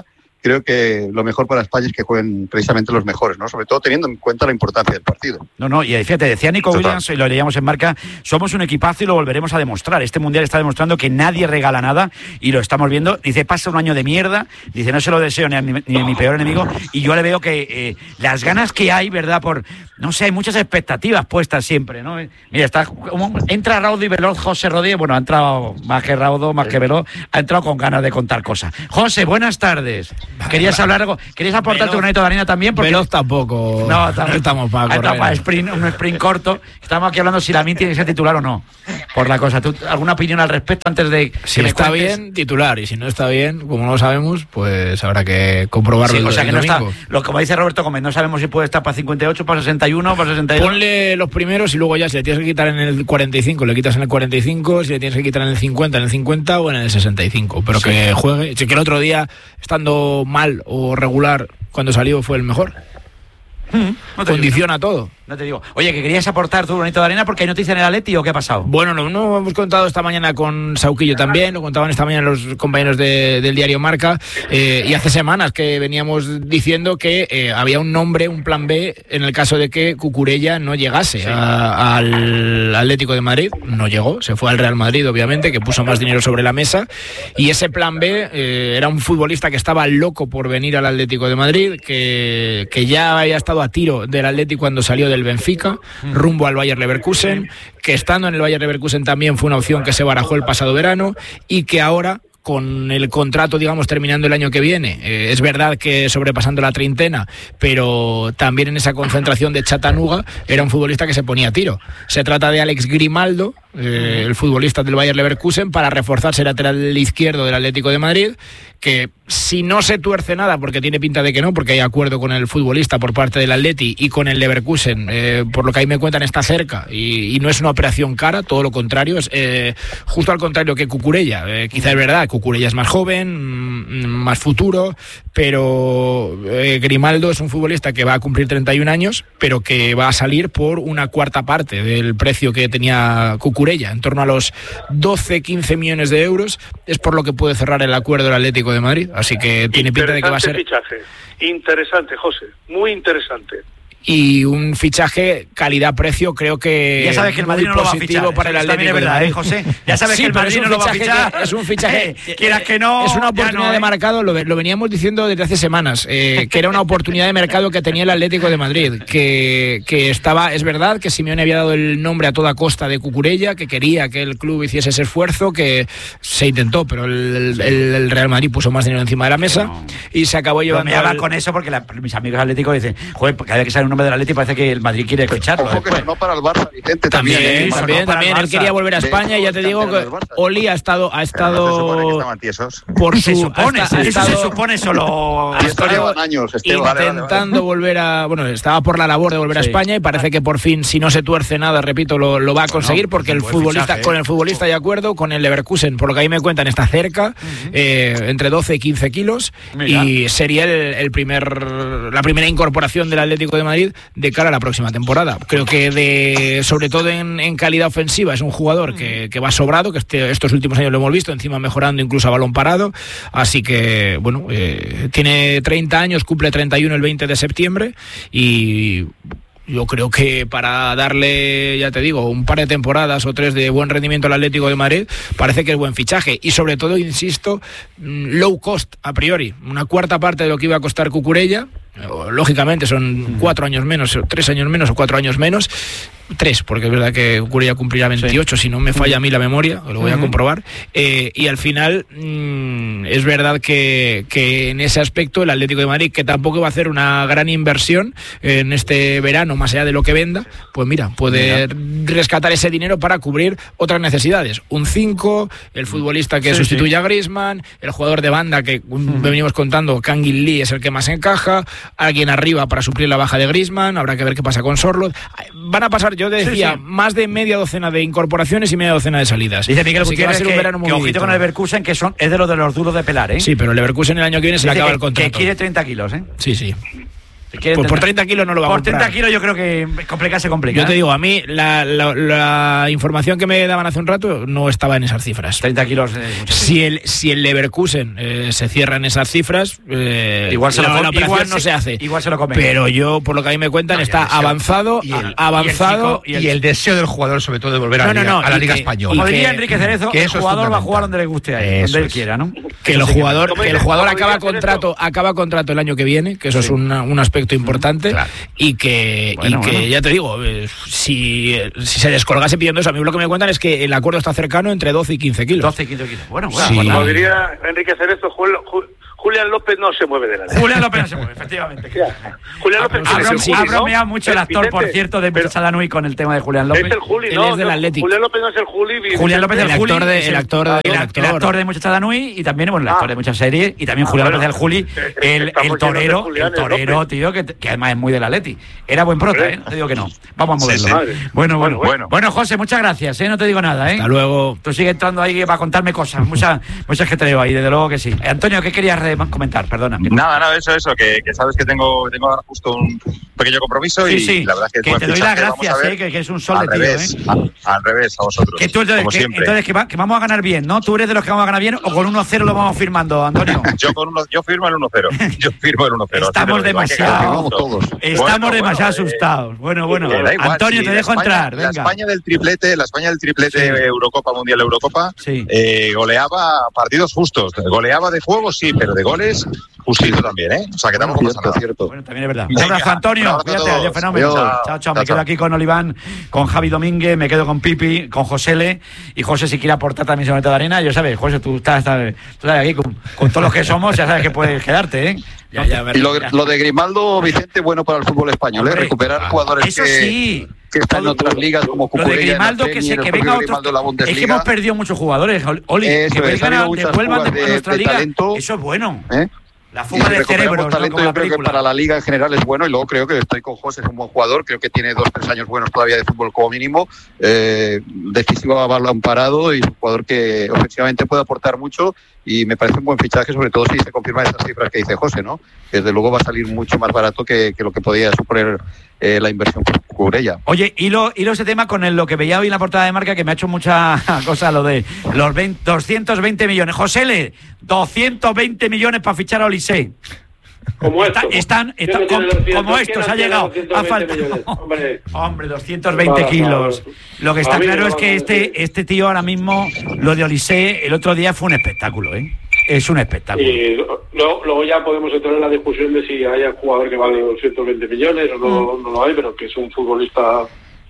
creo que lo mejor para España es que jueguen precisamente los mejores, ¿no? Sobre todo teniendo en cuenta la importancia del partido. No, y fíjate, decía Nico Williams, y lo leíamos en Marca, somos un equipazo y lo volveremos a demostrar. Este Mundial está demostrando que nadie regala nada y lo estamos viendo. Dice, pasa un año de mierda, dice, no se lo deseo ni a mi peor enemigo, y yo le veo que las ganas que hay, ¿verdad? No sé, hay muchas expectativas puestas siempre, ¿no? Mira, entra raudo y veloz José Rodríguez, bueno, ha entrado más que raudo, más que veloz, ha entrado con ganas de contar cosas. José, buenas tardes. ¿Querías hablar algo? ¿Querías aportar tu granito de arena también? Porque veloz tampoco. No estamos para correr. Un sprint corto. Estamos aquí hablando si Lamine tiene que ser titular o no. Por la cosa. ¿Tú, alguna opinión al respecto antes de si está bien, titular, y si no está bien, como no lo sabemos, pues habrá que comprobarlo. Sí, o sea que no domingo. Como dice Roberto Gómez, no sabemos si puede estar para 58, para 61, para 62. Ponle los primeros y luego ya si le tienes que quitar en el 45, le quitas en el 45, si le tienes que quitar en el 50 o en el 65, pero sí, que juegue. Si que el otro día, estando mal o regular, cuando salió fue el mejor. Condiciona todo. No te digo. Oye, que querías aportar tu granito de arena porque hay noticias en el Atleti, ¿o qué ha pasado? Bueno, no hemos contado esta mañana con Sauquillo también, lo contaban esta mañana los compañeros del diario Marca, y hace semanas que veníamos diciendo que había un nombre, un plan B, en el caso de que Cucurella no llegase al Atlético de Madrid. No llegó, se fue al Real Madrid, obviamente, que puso más dinero sobre la mesa, y ese plan B era un futbolista que estaba loco por venir al Atlético de Madrid, que ya había estado a tiro del Atlético cuando salió del Benfica, rumbo al Bayer Leverkusen, que estando en el Bayer Leverkusen también fue una opción que se barajó el pasado verano, y que ahora, con el contrato, digamos, terminando el año que viene, es verdad que sobrepasando la treintena, pero también en esa concentración de Chattanooga, era un futbolista que se ponía a tiro. Se trata de Alex Grimaldo, el futbolista del Bayer Leverkusen, para reforzarse el lateral izquierdo del Atlético de Madrid, que si no se tuerce nada, porque tiene pinta de que no, porque hay acuerdo con el futbolista por parte del Atleti y con el Leverkusen, por lo que ahí me cuentan está cerca, y no es una operación cara, todo lo contrario, es justo al contrario que Cucurella. Quizá es verdad, Cucurella es más joven, más futuro, pero Grimaldo es un futbolista que va a cumplir 31 años, pero que va a salir por una cuarta parte del precio que tenía Cucurella, en torno a los 12-15 millones de euros, es por lo que puede cerrar el acuerdo del Atlético de Madrid, así que tiene pinta de que va a ser fichaje. Interesante, José, muy interesante. Y un fichaje calidad-precio, creo que ya sabes que el Madrid no lo va a fichar para el Atlético, es verdad, José. Ya sabes que el Madrid no lo va a fichar. Es un fichaje, quieras que no, es una oportunidad de mercado, lo veníamos diciendo desde hace semanas, que era una oportunidad de mercado que tenía el Atlético de Madrid, que estaba, es verdad que Simeone había dado el nombre a toda costa de Cucurella, que quería que el club hiciese ese esfuerzo, que se intentó, pero el Real Madrid puso más dinero encima de la mesa y se acabó llevando. Me habla con eso porque mis amigos atléticos dicen, joder, cada vez que sale un nombre del Atlético parece que el Madrid quiere ficharlo. Ojo que no para el Barça, Vicente, también. También él quería volver a España, y ya te digo que Oli ha estado por se supone solo intentando volver a, bueno, estaba por la labor de volver a España, y parece que por fin, si no se tuerce nada, repito, lo va a conseguir, porque el futbolista, con el futbolista de acuerdo, con el Leverkusen, por lo que ahí me cuentan, está cerca, entre 12 y 15 kilos. Mira. Y sería la primera incorporación del Atlético de Madrid de cara a la próxima temporada. Creo que sobre todo en calidad ofensiva es un jugador que va sobrado, que estos últimos años lo hemos visto, encima mejorando incluso a balón parado, así que bueno, tiene 30 años, cumple 31 el 20 de septiembre, y yo creo que para darle, ya te digo, un par de temporadas o 3 de buen rendimiento al Atlético de Madrid, parece que es buen fichaje, y sobre todo, insisto, low cost a priori, una cuarta parte de lo que iba a costar Cucurella. Lógicamente son 4 años menos, 3 años menos o 4 años menos, 3, porque es verdad que Cucurella cumplirá 28, si no me falla a mí la memoria, lo voy a comprobar, y al final es verdad que en ese aspecto el Atlético de Madrid, que tampoco va a hacer una gran inversión en este verano, más allá de lo que venda, pues mira, puede rescatar ese dinero para cubrir otras necesidades, un 5, el futbolista que sustituye a Griezmann, el jugador de banda que venimos contando, Kangin Lee es el que más encaja, alguien arriba para suplir la baja de Griezmann, habrá que ver qué pasa con Sorloth. Van a pasar, yo te decía, más de media docena de incorporaciones y media docena de salidas. Dice Miguel Gutiérrez que ojito con el Leverkusen, que es de los duros de pelar, ¿eh? Sí, pero el Leverkusen el año que viene se le acaba el contrato. Que quiere 30 kilos, ¿eh? Sí. Pues por 30 kilos no lo va a comprar. Por 30 kilos yo creo que se complica. Yo te digo, a mí la información que me daban hace un rato no estaba en esas cifras. 30 kilos. Si el Leverkusen se cierra en esas cifras, igual la operación no se hace. Igual se lo come. Pero yo, por lo que a mí me cuentan, está avanzado. Y el deseo del jugador, sobre todo, de volver a la Liga Española. Como diría Enrique Cerezo, el jugador va a jugar donde le guste a él, donde él quiera, ¿no? Que el jugador acaba contrato el año que viene, que eso es un aspecto importante, claro. y que ya te digo, si se descolgase pidiendo eso, a mí lo que me cuentan es que el acuerdo está cercano entre 12 y 15 kilos. 12 y 15 kilos. Bueno, sí. Como diría Enrique Cerezo, Julián López no se mueve de la ley. Julián López no se mueve, efectivamente. Julián López ha bromeado mucho el actor, por cierto, de Muchacha Nui con el tema de Julián López. Es el Juli, Él es del Atlético. Julián López no es el Juli. Julián López es el actor de Muchacha Nui y también, el actor de muchas series, y también Julián López es el Juli, el torero, tío, que además es muy del Atleti. Era buen prota, no te digo que no. Vamos a moverlo. Sí. Bueno, José, muchas gracias, no te digo nada, Hasta luego. Tú sigues entrando ahí para contarme cosas, muchas que te veo ahí, desde luego que sí. Antonio, ¿qué querías comentar? Perdona. Nada, eso, que sabes que tengo ahora justo un pequeño compromiso y la verdad es que te doy las gracias, que es un sol de tío, Al revés, a vosotros. Que tú, entonces que vamos a ganar bien, ¿no? ¿Tú eres de los que vamos a ganar bien o con 1-0 lo vamos firmando, Antonio? Yo firmo el 1-0. Yo firmo el 1-0. Estamos demasiado asustados. Bueno. Antonio, te dejo entrar. La España del triplete, Eurocopa, Mundial Eurocopa, goleaba partidos justos. Goleaba de juego, sí, pero de goles justito también, O sea, que estamos con nada. Cierto. Bueno, también es verdad. Un abrazo, Antonio. Cuídate, adiós, fenómeno. Chao. Me quedo aquí con Oliván, con Javi Domínguez, me quedo con Pipi, con Josele. Y José, si quiere aportar también sobre de arena, yo sabes, José, tú estás aquí con todos los que somos, ya sabes que puedes quedarte, Y lo de Grimaldo, Vicente, bueno para el fútbol español, recuperar jugadores que están en otras ligas como Cucurella. Lo de Grimaldo, que venga otro. Es que hemos perdido muchos jugadores, Oli, que devuelvan de nuestra liga. Eso es bueno. La fuga de cerebros, talento, yo creo que para la liga en general es bueno, y luego creo que estoy con José, es un buen jugador, creo que tiene 2-3 años buenos todavía de fútbol como mínimo, decisivo a balón parado y un jugador que ofensivamente puede aportar mucho, y me parece un buen fichaje, sobre todo si se confirman esas cifras que dice José, ¿no? Que desde luego va a salir mucho más barato que lo que podía suponer la inversión por Cucurella. Oye, hilo ese tema con lo que veía hoy en la portada de Marca, que me ha hecho mucha cosa, lo de los 220 millones. Josele, 220 millones para fichar a Olise. Como esto. Como esto, se ha llegado. Ha faltado. Hombre, 220 kilos. Lo que está claro es que este tío ahora mismo, lo de Olise, el otro día fue un espectáculo, Es un espectáculo. Y luego ya podemos entrar en la discusión de si hay un jugador que vale 220 millones o no lo hay, pero que es un futbolista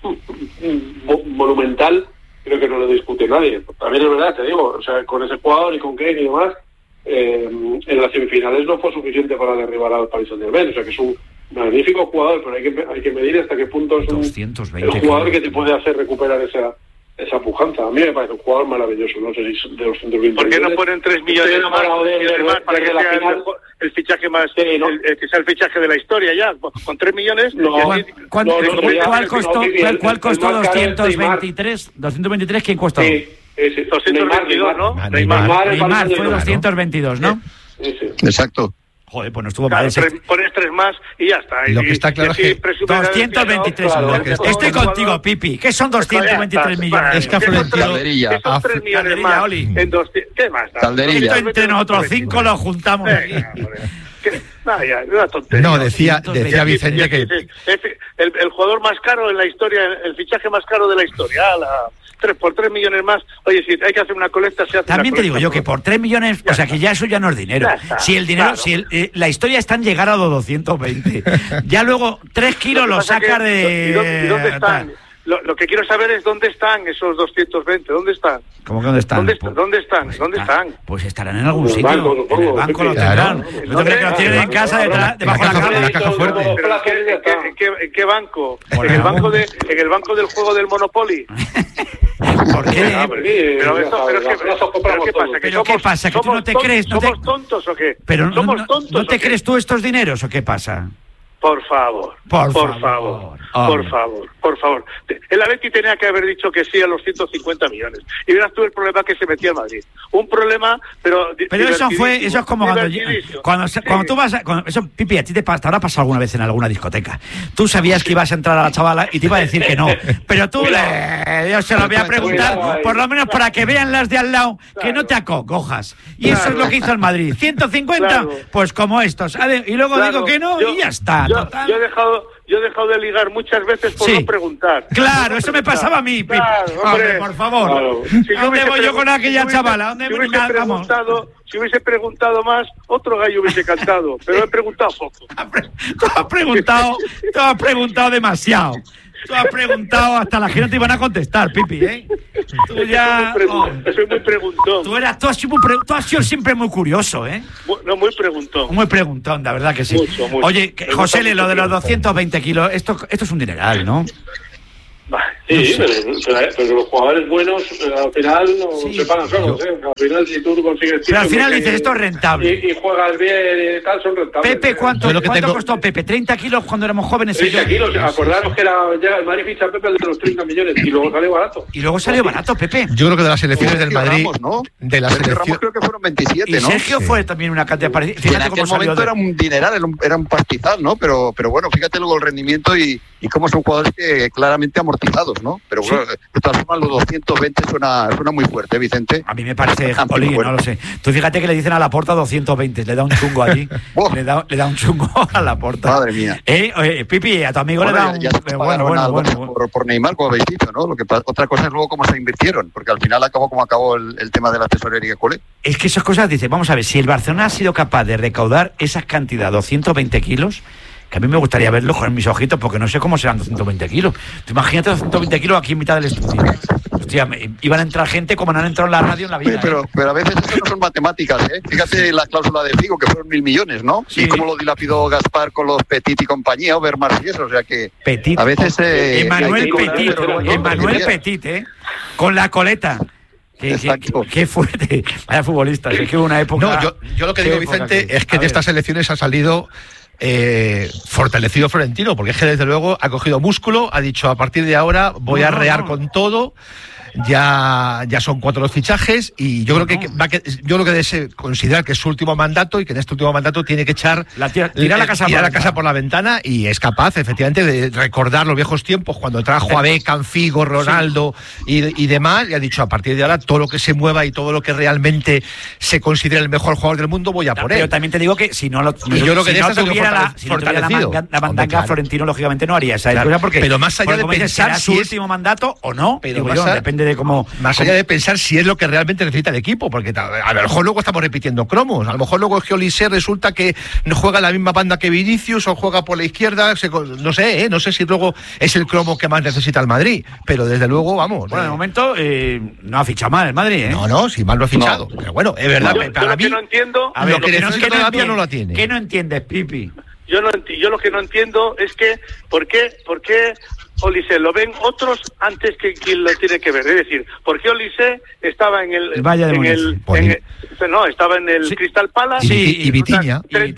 monumental, creo que no lo discute nadie. También es verdad, te digo, o sea, con ese jugador y con Kane y demás, en las semifinales no fue suficiente para derribar al Paris Saint-Germain, o sea que es un magnífico jugador, pero hay que medir hasta qué punto es el jugador que te puede hacer recuperar esa pujanza. A mí me parece un jugador maravilloso, no sé si de 220. ¿Por qué no ponen 3 millones más para que sea el fichaje más, que sea el fichaje de la historia ya? Con 3 millones. ¿Cuál costó 223? 223, ¿quién costó? Sí, 222, ¿no? Neymar fue 222, ¿no? Sí. Exacto. Joder, pues no estuvo mal. Pones 3 más y ya está. Lo que está claro es que 223. Estoy contigo, Pipi. ¿Qué son 223 millones? Es que a Florentino... Estos 3 millones más. ¿Qué más? Esto entre nosotros 5 lo juntamos aquí. No, decía Vicente que... El jugador más caro en la historia, el fichaje más caro de la historia, por 3 millones más. Oye, si hay que hacer una colecta, se hace. También te digo yo que por 3 millones, o sea que ya eso ya no es dinero. Si el dinero, la historia está en llegar a los 220. Ya luego 3 kilos lo sacas de... ¿Y dónde están? Lo que quiero saber es dónde están esos 220, ¿dónde están? ¿Cómo que dónde están? ¿Dónde están? Pues estarán en algún sitio. En el banco lo tendrán. ¿No te crees que lo tienen en casa debajo de la caja fuerte? ¿En qué banco? ¿En el banco del juego del Monopoly? ¿Por qué? ¿Pero qué pasa? ¿Que tú no te crees? ¿Somos tontos o qué? ¿Pero no te crees tú estos dineros o qué pasa? Por favor. Por favor. El Atleti tenía que haber dicho que sí a los 150 millones. Y verás tú el problema que se metía en Madrid. Un problema, pero eso es como cuando tú vas eso, Pipi, a ti te habrá pasado alguna vez en alguna discoteca. Tú sabías que ibas a entrar a la chavala y te iba a decir que no. Pero tú yo se lo voy a preguntar, por lo menos para que vean las de al lado, que no te acojas. Y eso es lo que hizo el Madrid. 150, pues como estos. Y luego digo que no y ya está. Yo he dejado de ligar muchas veces por no preguntar. Claro, eso me pasaba a mí. Claro, hombre, por favor. Claro. Si ¿Dónde voy yo con aquella chavala? Si hubiese preguntado más, otro gallo hubiese cantado. Pero he preguntado poco. Tú has preguntado demasiado. Tú has preguntado hasta la gente no te iban a contestar, Pipi, ¿eh? Tú ya... Soy muy preguntón. Tú has sido siempre muy curioso, ¿eh? Muy preguntón. Muy preguntón, la verdad que sí. Mucho. Oye, José, lo de los 220 kilos, esto es un dineral, ¿no? Sí, pero los jugadores buenos al final no se pagan solos, ¿eh? Al final, si tú consigues... Pero al final dices, esto es rentable. Y juegas bien y tal, son rentables. Pepe, ¿cuánto costó Pepe? ¿30 kilos cuando éramos jóvenes? 30 kilos, acordaros que el Madrid ficha a Pepe de los 30 millones y luego salió barato. Pepe. Yo creo que de las selecciones del Madrid... Ramos, ¿no? De la Sergio selección... Ramos creo que fueron 27, ¿no? Y Sergio fue también una cantidad parecida. Fíjate, en aquel momento era un dineral, era un pastizal, ¿no? Pero bueno, fíjate luego el rendimiento y cómo son jugadores que claramente amortizados, ¿no? Pero bueno, de todas formas los 220 suena muy fuerte, Vicente. A mí me parece jolín, no lo sé. Tú fíjate que le dicen a Laporta 220, le da un chungo allí. le da un chungo a Laporta. Madre mía. Pipi, a tu amigo le da un... Ya por Neymar, como habéis dicho, ¿no? Otra cosa es luego cómo se invirtieron, porque al final acabó como acabó el tema de la tesorería culé. Es que esas cosas, dice, vamos a ver, si el Barcelona ha sido capaz de recaudar esa cantidad, 220 kilos... que a mí me gustaría verlo con mis ojitos, porque no sé cómo serán 220 kilos. Tú imagínate 220 kilos aquí en mitad del estudio. Hostia, iban a entrar gente como no han entrado en la radio en la vida. Sí, pero a veces eso no son matemáticas, ¿eh? Fíjate la cláusula de Figo, que fueron 1.000 millones, ¿no? Sí. Y cómo lo dilapidó Gaspar con los Petit y compañía, Overmars y eso, o sea que... Petit. A veces... Emmanuel Petit, ¿eh? Con la coleta. Qué fuerte. Vaya futbolista, es que hubo una época... No, yo lo que digo, Vicente, es que de estas elecciones ha salido... fortalecido Florentino, porque es que desde luego ha cogido músculo, ha dicho a partir de ahora voy a arrear con todo. Ya son 4 los fichajes y yo creo que debe considerar que es su último mandato y que en este último mandato tiene que echar tirar la casa por la ventana y es capaz efectivamente de recordar los viejos tiempos cuando trajo a Beckham, Figo, Ronaldo y demás, y ha dicho a partir de ahora todo lo que se mueva y todo lo que realmente se considera el mejor jugador del mundo voy a por él. Pero también te digo que si no tuviera la mandanga, Florentino lógicamente no haría esa cosa porque pero más allá de pensar si es su último mandato o no, pero depende de cómo... Más allá de pensar si es lo que realmente necesita el equipo, porque a lo mejor luego estamos repitiendo cromos, a lo mejor luego es que Olise resulta que no juega la misma banda que Vinicius o juega por la izquierda, no sé si luego es el cromo que más necesita el Madrid, pero desde luego, vamos... Bueno, de momento no ha fichado mal el Madrid, ¿eh? No, si mal lo ha fichado, pero bueno, es verdad, para mí... Yo no entiendo... A ver, lo que necesita todavía no lo tiene. ¿Qué no entiendes, Pipi? Yo lo que no entiendo es que ¿por qué Olise lo ven otros antes que quien lo tiene que ver? Es decir, ¿por qué Olise estaba en el estaba en el Crystal Palace? Y Vitinha.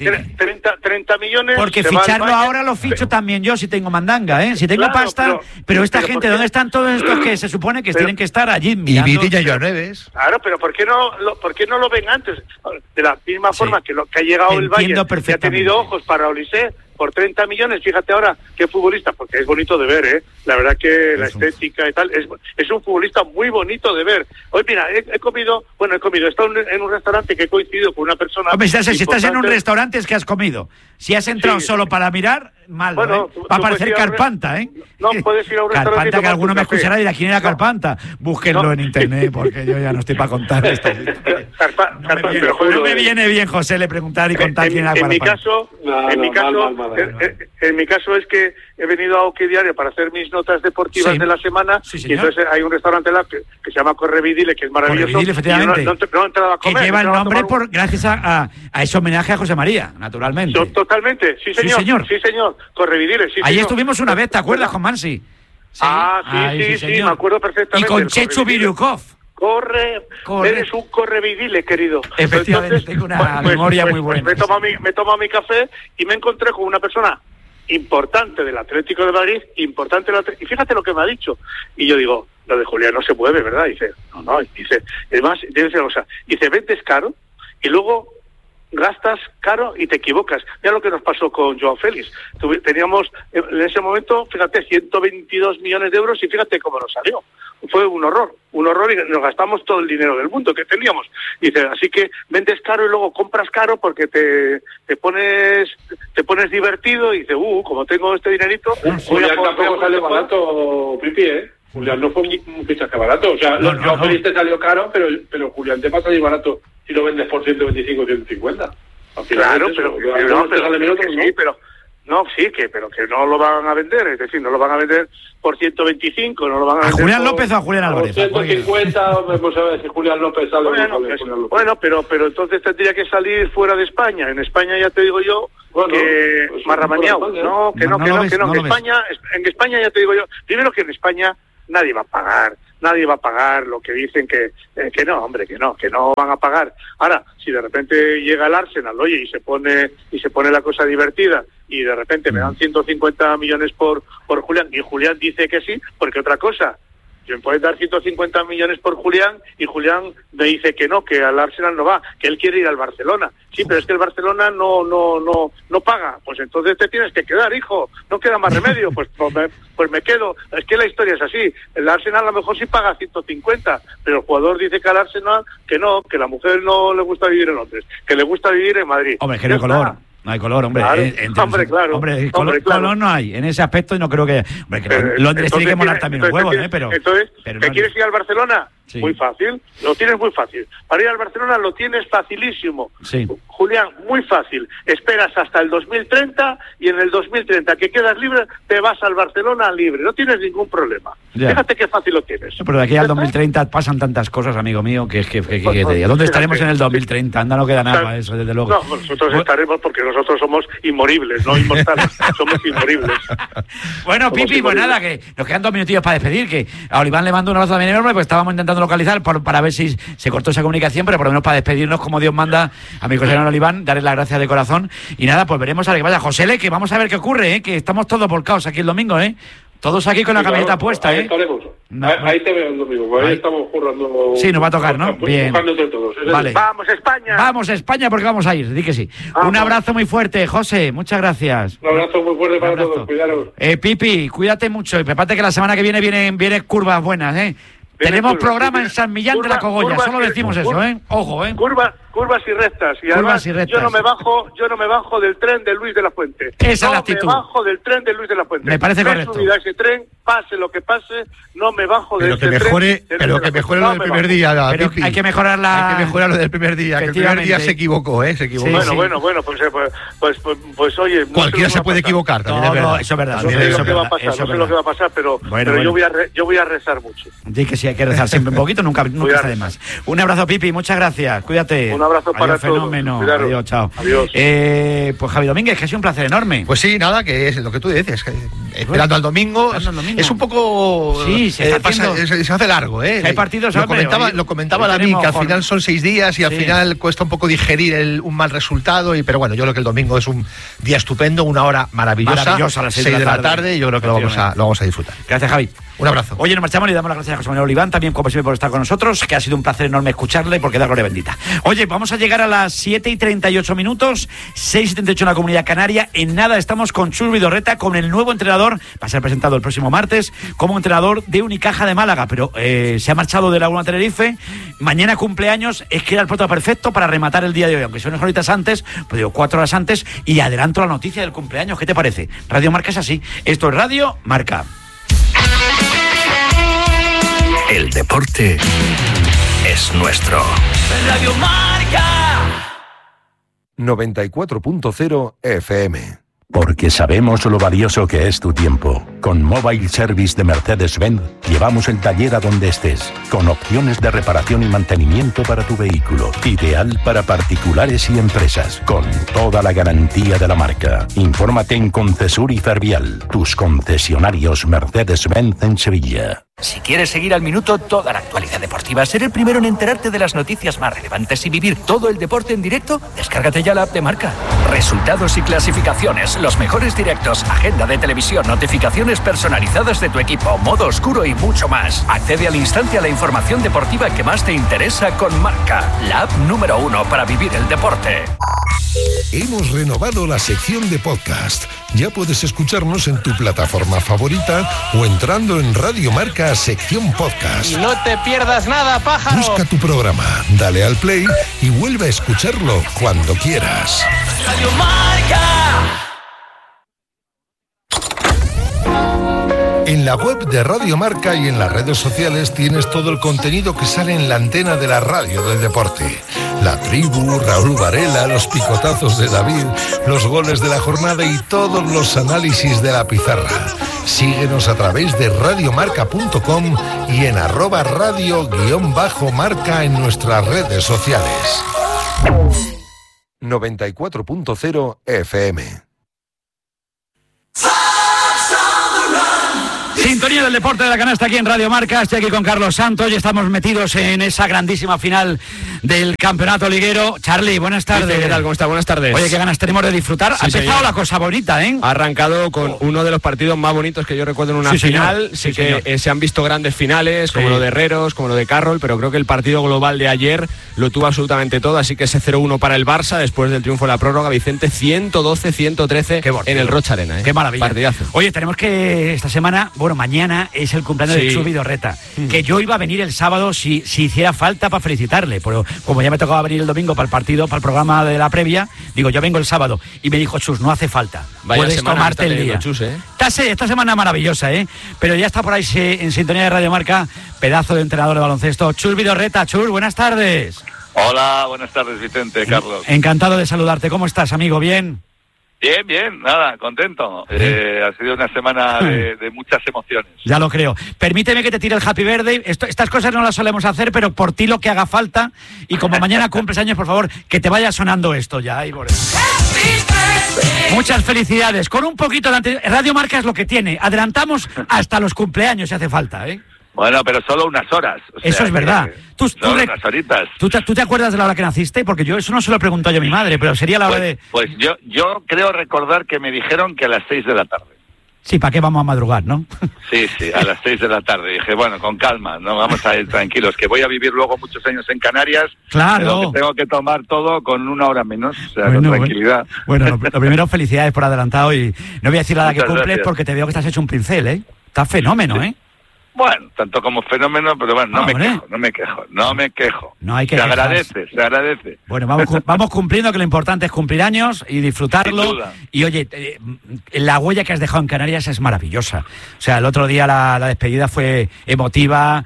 30 millones. Porque ficharlo ahora lo ficho también yo si tengo mandanga, ¿eh? Si tengo pasta, pero esta gente, ¿dónde están todos estos que se supone que tienen que estar allí mirando? Y Vitinha y Joan Neves. Claro, pero ¿por qué no lo ven antes? De la misma forma que ha llegado el Bayern, que ha tenido ojos para Olise por 30 millones, fíjate ahora qué futbolista, porque es bonito de ver, la verdad que la estética y tal, es un futbolista muy bonito de ver. Hoy mira, he comido, he estado en un restaurante que he coincidido con una persona... Hombre, si estás en un restaurante es que has comido. Si has entrado solo para mirar, mal, bueno, va a parecer Carpanta, ¿eh? No, puedes ir a un restaurante... Carpanta, que alguno me escuchará y dirá, ¿quién era Carpanta? Búsquenlo en internet, porque yo ya no estoy para contar esto. No me viene bien, José, le preguntar y contar quién era Carpanta. En mi caso es que he venido a Oque Diario para hacer mis notas deportivas de la semana, y entonces hay un restaurante que se llama Correvidile, que es maravilloso. Correvidile, efectivamente. No he entrado a comer. Que lleva el nombre gracias a ese homenaje a José María, naturalmente. Totalmente, sí señor. Correvidile, sí. Ahí estuvimos una vez, ¿te acuerdas, con Mansi? Sí, me acuerdo perfectamente. Y con Chechu Biryukov. Corre, eres un correvidile, querido. Efectivamente, entonces, tengo una memoria muy buena. Me he tomado mi café y me encontré con una persona importante del Atlético de Madrid, y fíjate lo que me ha dicho. Y yo digo, lo de Julián no se puede, ¿verdad? Y dice, no, dice, además, dice, vendes caro y luego gastas caro y te equivocas. Mira lo que nos pasó con Joao Félix. Teníamos en ese momento, fíjate, 122 millones de euros y fíjate cómo nos salió. Fue un horror y nos gastamos todo el dinero del mundo que teníamos. Dice, así que vendes caro y luego compras caro porque te pones divertido y dices, como tengo este dinerito... Julián tampoco salió barato, Pipi, ¿eh? Julián no fue un fichaje barato. O sea, Joao Félix te salió caro, pero Julián te va a salir barato si lo vendes por 125 o 150. Claro, pero que no lo van a vender, es decir, no lo van a vender por 125, no lo van a vender. ¿A Julián López o a Julián Álvarez? 150, pues a ver si Julián López sale. Bueno, pero entonces tendría que salir fuera de España. En España ya te digo yo que pues marramaneado. No, que no. En España ya te digo yo, primero que en España nadie va a pagar lo que dicen que no, hombre, que no van a pagar. Ahora, si de repente llega el Arsenal, oye, y se pone la cosa divertida y de repente me dan 150 millones por Julián y Julián dice que sí, porque otra cosa, me pueden dar 150 millones por Julián y Julián me dice que no, que al Arsenal no va, que él quiere ir al Barcelona. Sí, pero es que el Barcelona no paga. Pues entonces te tienes que quedar, hijo. No queda más remedio. Pues me quedo. Es que la historia es así. El Arsenal a lo mejor sí paga 150, pero el jugador dice que al Arsenal que no, que la mujer no le gusta vivir en Londres, que le gusta vivir en Madrid. Hombre, que no hay color. No hay color, hombre. Claro, color no hay. En ese aspecto y no creo que... Londres tiene que molar también un huevo, pero... Entonces, ¿te quieres ir al Barcelona? Sí. Muy fácil. Lo tienes muy fácil. Para ir al Barcelona lo tienes facilísimo. Sí. Julián, muy fácil. Esperas hasta el 2030 y en el 2030 que quedas libre, te vas al Barcelona libre. No tienes ningún problema. Ya. Fíjate qué fácil lo tienes. Pero de aquí al 2030 pasan tantas cosas, amigo mío, que ¿dónde estaremos en el 2030? Anda, no queda nada para eso, desde luego. No, nosotros estaremos porque nosotros somos inmoribles, no inmortales. Somos inmoribles. Bueno, Pipi, pues nada, que nos quedan 2 minutillos para despedir, que a Oliván le mando un abrazo también enorme, pues estábamos intentando localizar para ver si se cortó esa comunicación, pero por lo menos para despedirnos como Dios manda a mi José Manuel Oliván, darle las gracias de corazón y nada, pues veremos a ver qué vaya. José, que vamos a ver qué ocurre, que estamos todos volcados aquí el domingo, todos aquí con la camiseta puesta, ahí estaremos. Ahí te veo el domingo, pues ahí estamos currando. Sí, nos va a tocar, ¿no? Bien. Todos, vale. ¡Vamos España! ¡Vamos España! Porque vamos a ir, di que sí. Vamos. Un abrazo muy fuerte, José, muchas gracias. Un abrazo muy fuerte para todos, cuidaros. Pipi, cuídate mucho y prepárate que la semana que viene vienen curvas buenas, Tenemos programa en San Millán de la Cogolla, solo decimos eso, Ojo, Curvas y rectas. Y además, yo no me bajo del tren de Luis de la Fuente. Esa es la actitud. No me bajo del tren de Luis de la Fuente. Me parece correcto. Subir a ese tren, pase lo que pase, no me bajo de ese tren. Pero que mejore lo del primer día, pero hay que mejorar Hay que mejorar lo del primer día, que el primer día se equivocó, se equivocó. Sí, bueno, pues oye... Cualquiera se puede equivocar, también es verdad. Eso es verdad. No sé lo que va a pasar, pero yo voy a rezar mucho. Di que sí, hay que rezar siempre un poquito, nunca está de más. Un abrazo, Pipi, muchas gracias, cuídate. Un abrazo para todos. Adiós, chao. Adiós. Pues Javi Domínguez, que ha sido un placer enorme. Pues sí, nada, que es lo que tú dices, que esperando al domingo. Es un poco... Sí, se hace largo, Hay partidos, lo comentaba la que al final son 6 días y al final cuesta un poco digerir un mal resultado, pero bueno, yo creo que el domingo es un día estupendo, una hora maravillosa a las 6 de la tarde, y yo creo que lo vamos a disfrutar. Gracias, Javi. Un abrazo. Oye, nos marchamos y damos las gracias a José Manuel Oliván, también como siempre por estar con nosotros, que ha sido un placer enorme escucharle, porque da gloria bendita. Oye, vamos a llegar a las 7:38, 6:78 en la Comunidad Canaria. En nada estamos con Chus Vidorreta, con el nuevo entrenador, va a ser presentado el próximo martes, como entrenador de Unicaja de Málaga, pero se ha marchado de Laguna Tenerife. Mañana cumpleaños, es que era el plato perfecto para rematar el día de hoy, aunque son unas horitas antes, pues digo 4 horas antes, y adelanto la noticia del cumpleaños. ¿Qué te parece? Radio Marca es así. Esto es Radio Marca. El deporte es nuestro. Radio Marca 94.0 FM. Porque sabemos lo valioso que es tu tiempo. Con Mobile Service de Mercedes-Benz llevamos el taller a donde estés, con opciones de reparación y mantenimiento para tu vehículo. Ideal para particulares y empresas, con toda la garantía de la marca. Infórmate en Concesur y Fervial, tus concesionarios Mercedes-Benz en Sevilla. Si quieres seguir al minuto toda la actualidad deportiva, ser el primero en enterarte de las noticias más relevantes y vivir todo el deporte en directo, descárgate ya la app de Marca. Resultados y clasificaciones, los mejores directos, agenda de televisión, notificaciones personalizadas de tu equipo, modo oscuro y mucho más. Accede al instante a la información deportiva que más te interesa con Marca, la app número 1 para vivir el deporte. Hemos renovado la sección de podcast. Ya puedes escucharnos en tu plataforma favorita o entrando en Radio Marca sección podcast. Y no te pierdas nada, pájaro. Busca tu programa, dale al play y vuelve a escucharlo cuando quieras. Radio Marca. En la web de Radio Marca y en las redes sociales tienes todo el contenido que sale en la antena de la radio del deporte. La tribu, Raúl Varela, los picotazos de David, los goles de la jornada y todos los análisis de la pizarra. Síguenos a través de radiomarca.com y en @radio_marca en nuestras redes sociales. 94.0 FM. Sintonía del deporte de la canasta aquí en Radio Marca. Estoy aquí con Carlos Santos y estamos metidos en esa grandísima final del campeonato liguero. Charly, buenas tardes. ¿Qué tal? ¿Cómo está? Buenas tardes. Oye, qué ganas tenemos de disfrutar. Sí, ha empezado señor. La cosa bonita, ¿eh? Ha arrancado con uno de los partidos más bonitos que yo recuerdo en una final. Sí que se han visto grandes finales, como lo de Herreros, como lo de Carroll, pero creo que el partido global de ayer lo tuvo absolutamente todo, así que ese 0-1 para el Barça después del triunfo de la prórroga. Vicente, 112-113 en el Rocha Arena. Qué maravilla. Partidazo. Oye, tenemos que esta semana, mañana es el cumpleaños de Chus Vidorreta, que yo iba a venir el sábado si hiciera falta para felicitarle, pero como ya me tocaba venir el domingo para el partido, para el programa de la previa, digo, yo vengo el sábado. Y me dijo, Chus, no hace falta. Puedes tomarte el día. Chus, Esta semana maravillosa, pero ya está por ahí en sintonía de Radio Marca, pedazo de entrenador de baloncesto. Chus Vidorreta. Chus, buenas tardes. Hola, buenas tardes, Vicente, Carlos. Encantado de saludarte. ¿Cómo estás, amigo? ¿Bien? Bien, nada, contento. Ha sido una semana de muchas emociones. Ya lo creo. Permíteme que te tire el Happy Birthday. Estas cosas no las solemos hacer, pero por ti lo que haga falta. Y como mañana cumples años, por favor, que te vaya sonando esto ya. Muchas felicidades. Con un poquito de Radio Marca es lo que tiene. Adelantamos hasta los cumpleaños si hace falta, ¿eh? Bueno, pero solo unas horas. Eso es verdad. Solo unas horitas. ¿Tú te acuerdas de la hora que naciste? Porque yo eso no se lo he preguntado yo a mi madre, pero sería la hora de... Pues yo creo recordar que me dijeron que a las 6 de la tarde. Sí, ¿para qué vamos a madrugar, no? Sí, a las 6 de la tarde. Dije, bueno, con calma, no vamos a ir tranquilos, que voy a vivir luego muchos años en Canarias. Claro. Tengo que tomar todo con una hora menos, o sea, con tranquilidad. Bueno, lo primero, felicidades por adelantado y no voy a decir nada que cumples gracias. Porque te veo que estás hecho un pincel, ¿eh? Estás fenómeno, ¿eh? Bueno, tanto como fenómeno, pero bueno, no me quejo. No hay que se agradece. Bueno, vamos cumpliendo, que lo importante es cumplir años y disfrutarlo. Y oye, la huella que has dejado en Canarias es maravillosa. O sea, el otro día la despedida fue emotiva.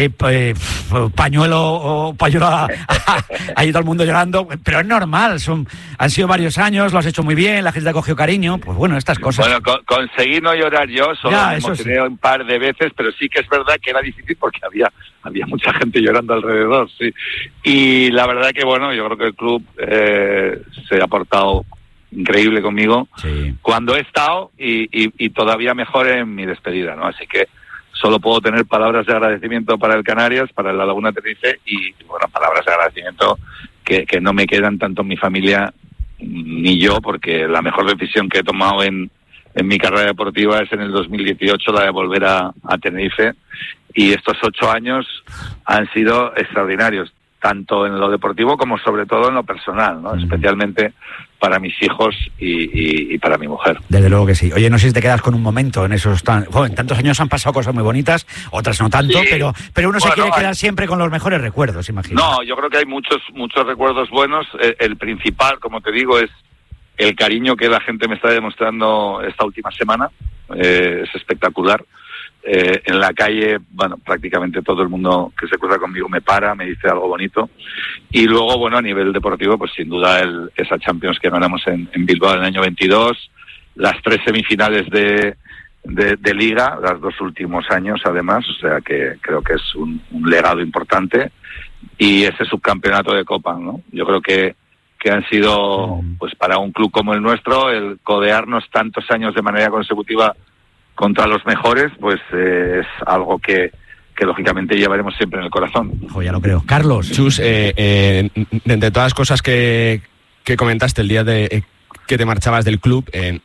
Pañuelo ahí todo el mundo llorando, pero es normal, han sido varios años, lo has hecho muy bien, la gente te ha cogido cariño, pues bueno, estas cosas. Bueno, conseguí no llorar yo, solo me emocioné un par de veces, pero sí que es verdad que era difícil porque había mucha gente llorando alrededor, sí. Y la verdad que bueno, yo creo que el club se ha portado increíble conmigo cuando he estado y todavía mejor en mi despedida, ¿no? Así que solo puedo tener palabras de agradecimiento para el Canarias, para la Laguna Tenerife y, bueno, palabras de agradecimiento que no me quedan tanto en mi familia ni yo, porque la mejor decisión que he tomado en mi carrera deportiva es en el 2018 la de volver a Tenerife, y estos 8 años han sido extraordinarios, tanto en lo deportivo como sobre todo en lo personal, ¿no? Especialmente para mis hijos y para mi mujer. Desde luego que sí. Oye, no sé si te quedas con un momento en esos... en tantos años han pasado cosas muy bonitas, otras no tanto, sí, pero uno se quiere quedar siempre con los mejores recuerdos, imagino. No, yo creo que hay muchos recuerdos buenos. El principal, como te digo, es el cariño que la gente me está demostrando esta última semana. Es espectacular. En la calle, bueno, prácticamente todo el mundo que se cruza conmigo me para, me dice algo bonito. Y luego, bueno, a nivel deportivo, pues sin duda esa Champions que ganamos en Bilbao en el año 22, las 3 semifinales de Liga, los 2 últimos años además, o sea que creo que es un legado importante, y ese subcampeonato de Copa, ¿no? Yo creo que han sido, pues para un club como el nuestro, el codearnos tantos años de manera consecutiva contra los mejores, pues es algo que lógicamente llevaremos siempre en el corazón. Ya lo creo. Carlos. Chus, de todas las cosas que comentaste el día de que te marchabas del club,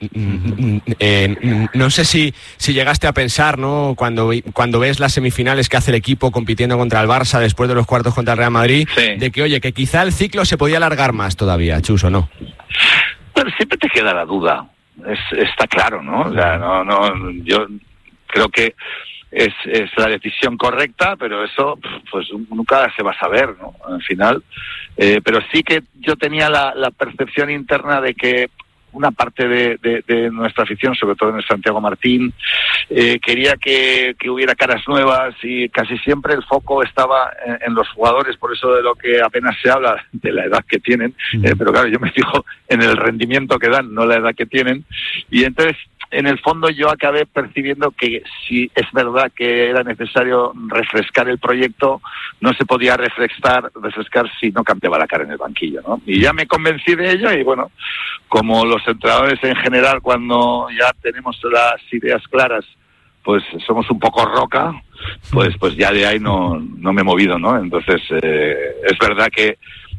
no sé si llegaste a pensar, ¿no? Cuando ves las semifinales que hace el equipo compitiendo contra el Barça después de los cuartos contra el Real Madrid, de que, oye, que quizá el ciclo se podía alargar más todavía, Chus, ¿o no? Pero siempre te queda la duda, está claro, ¿no? O sea, yo creo que es la decisión correcta, pero eso pues nunca se va a saber, ¿no? Al final, pero sí que yo tenía la percepción interna de que una parte de nuestra afición, sobre todo en el Santiago Martín, quería que hubiera caras nuevas, y casi siempre el foco estaba en los jugadores, por eso de lo que apenas se habla de la edad que tienen, pero claro, yo me fijo en el rendimiento que dan, no la edad que tienen, y entonces en el fondo yo acabé percibiendo que si es verdad que era necesario refrescar el proyecto, no se podía refrescar si no cambiaba la cara en el banquillo, ¿no? Y ya me convencí de ello, y bueno, como los entrenadores en general, cuando ya tenemos las ideas claras, pues somos un poco roca, pues ya de ahí no me he movido, ¿no? Entonces, es verdad que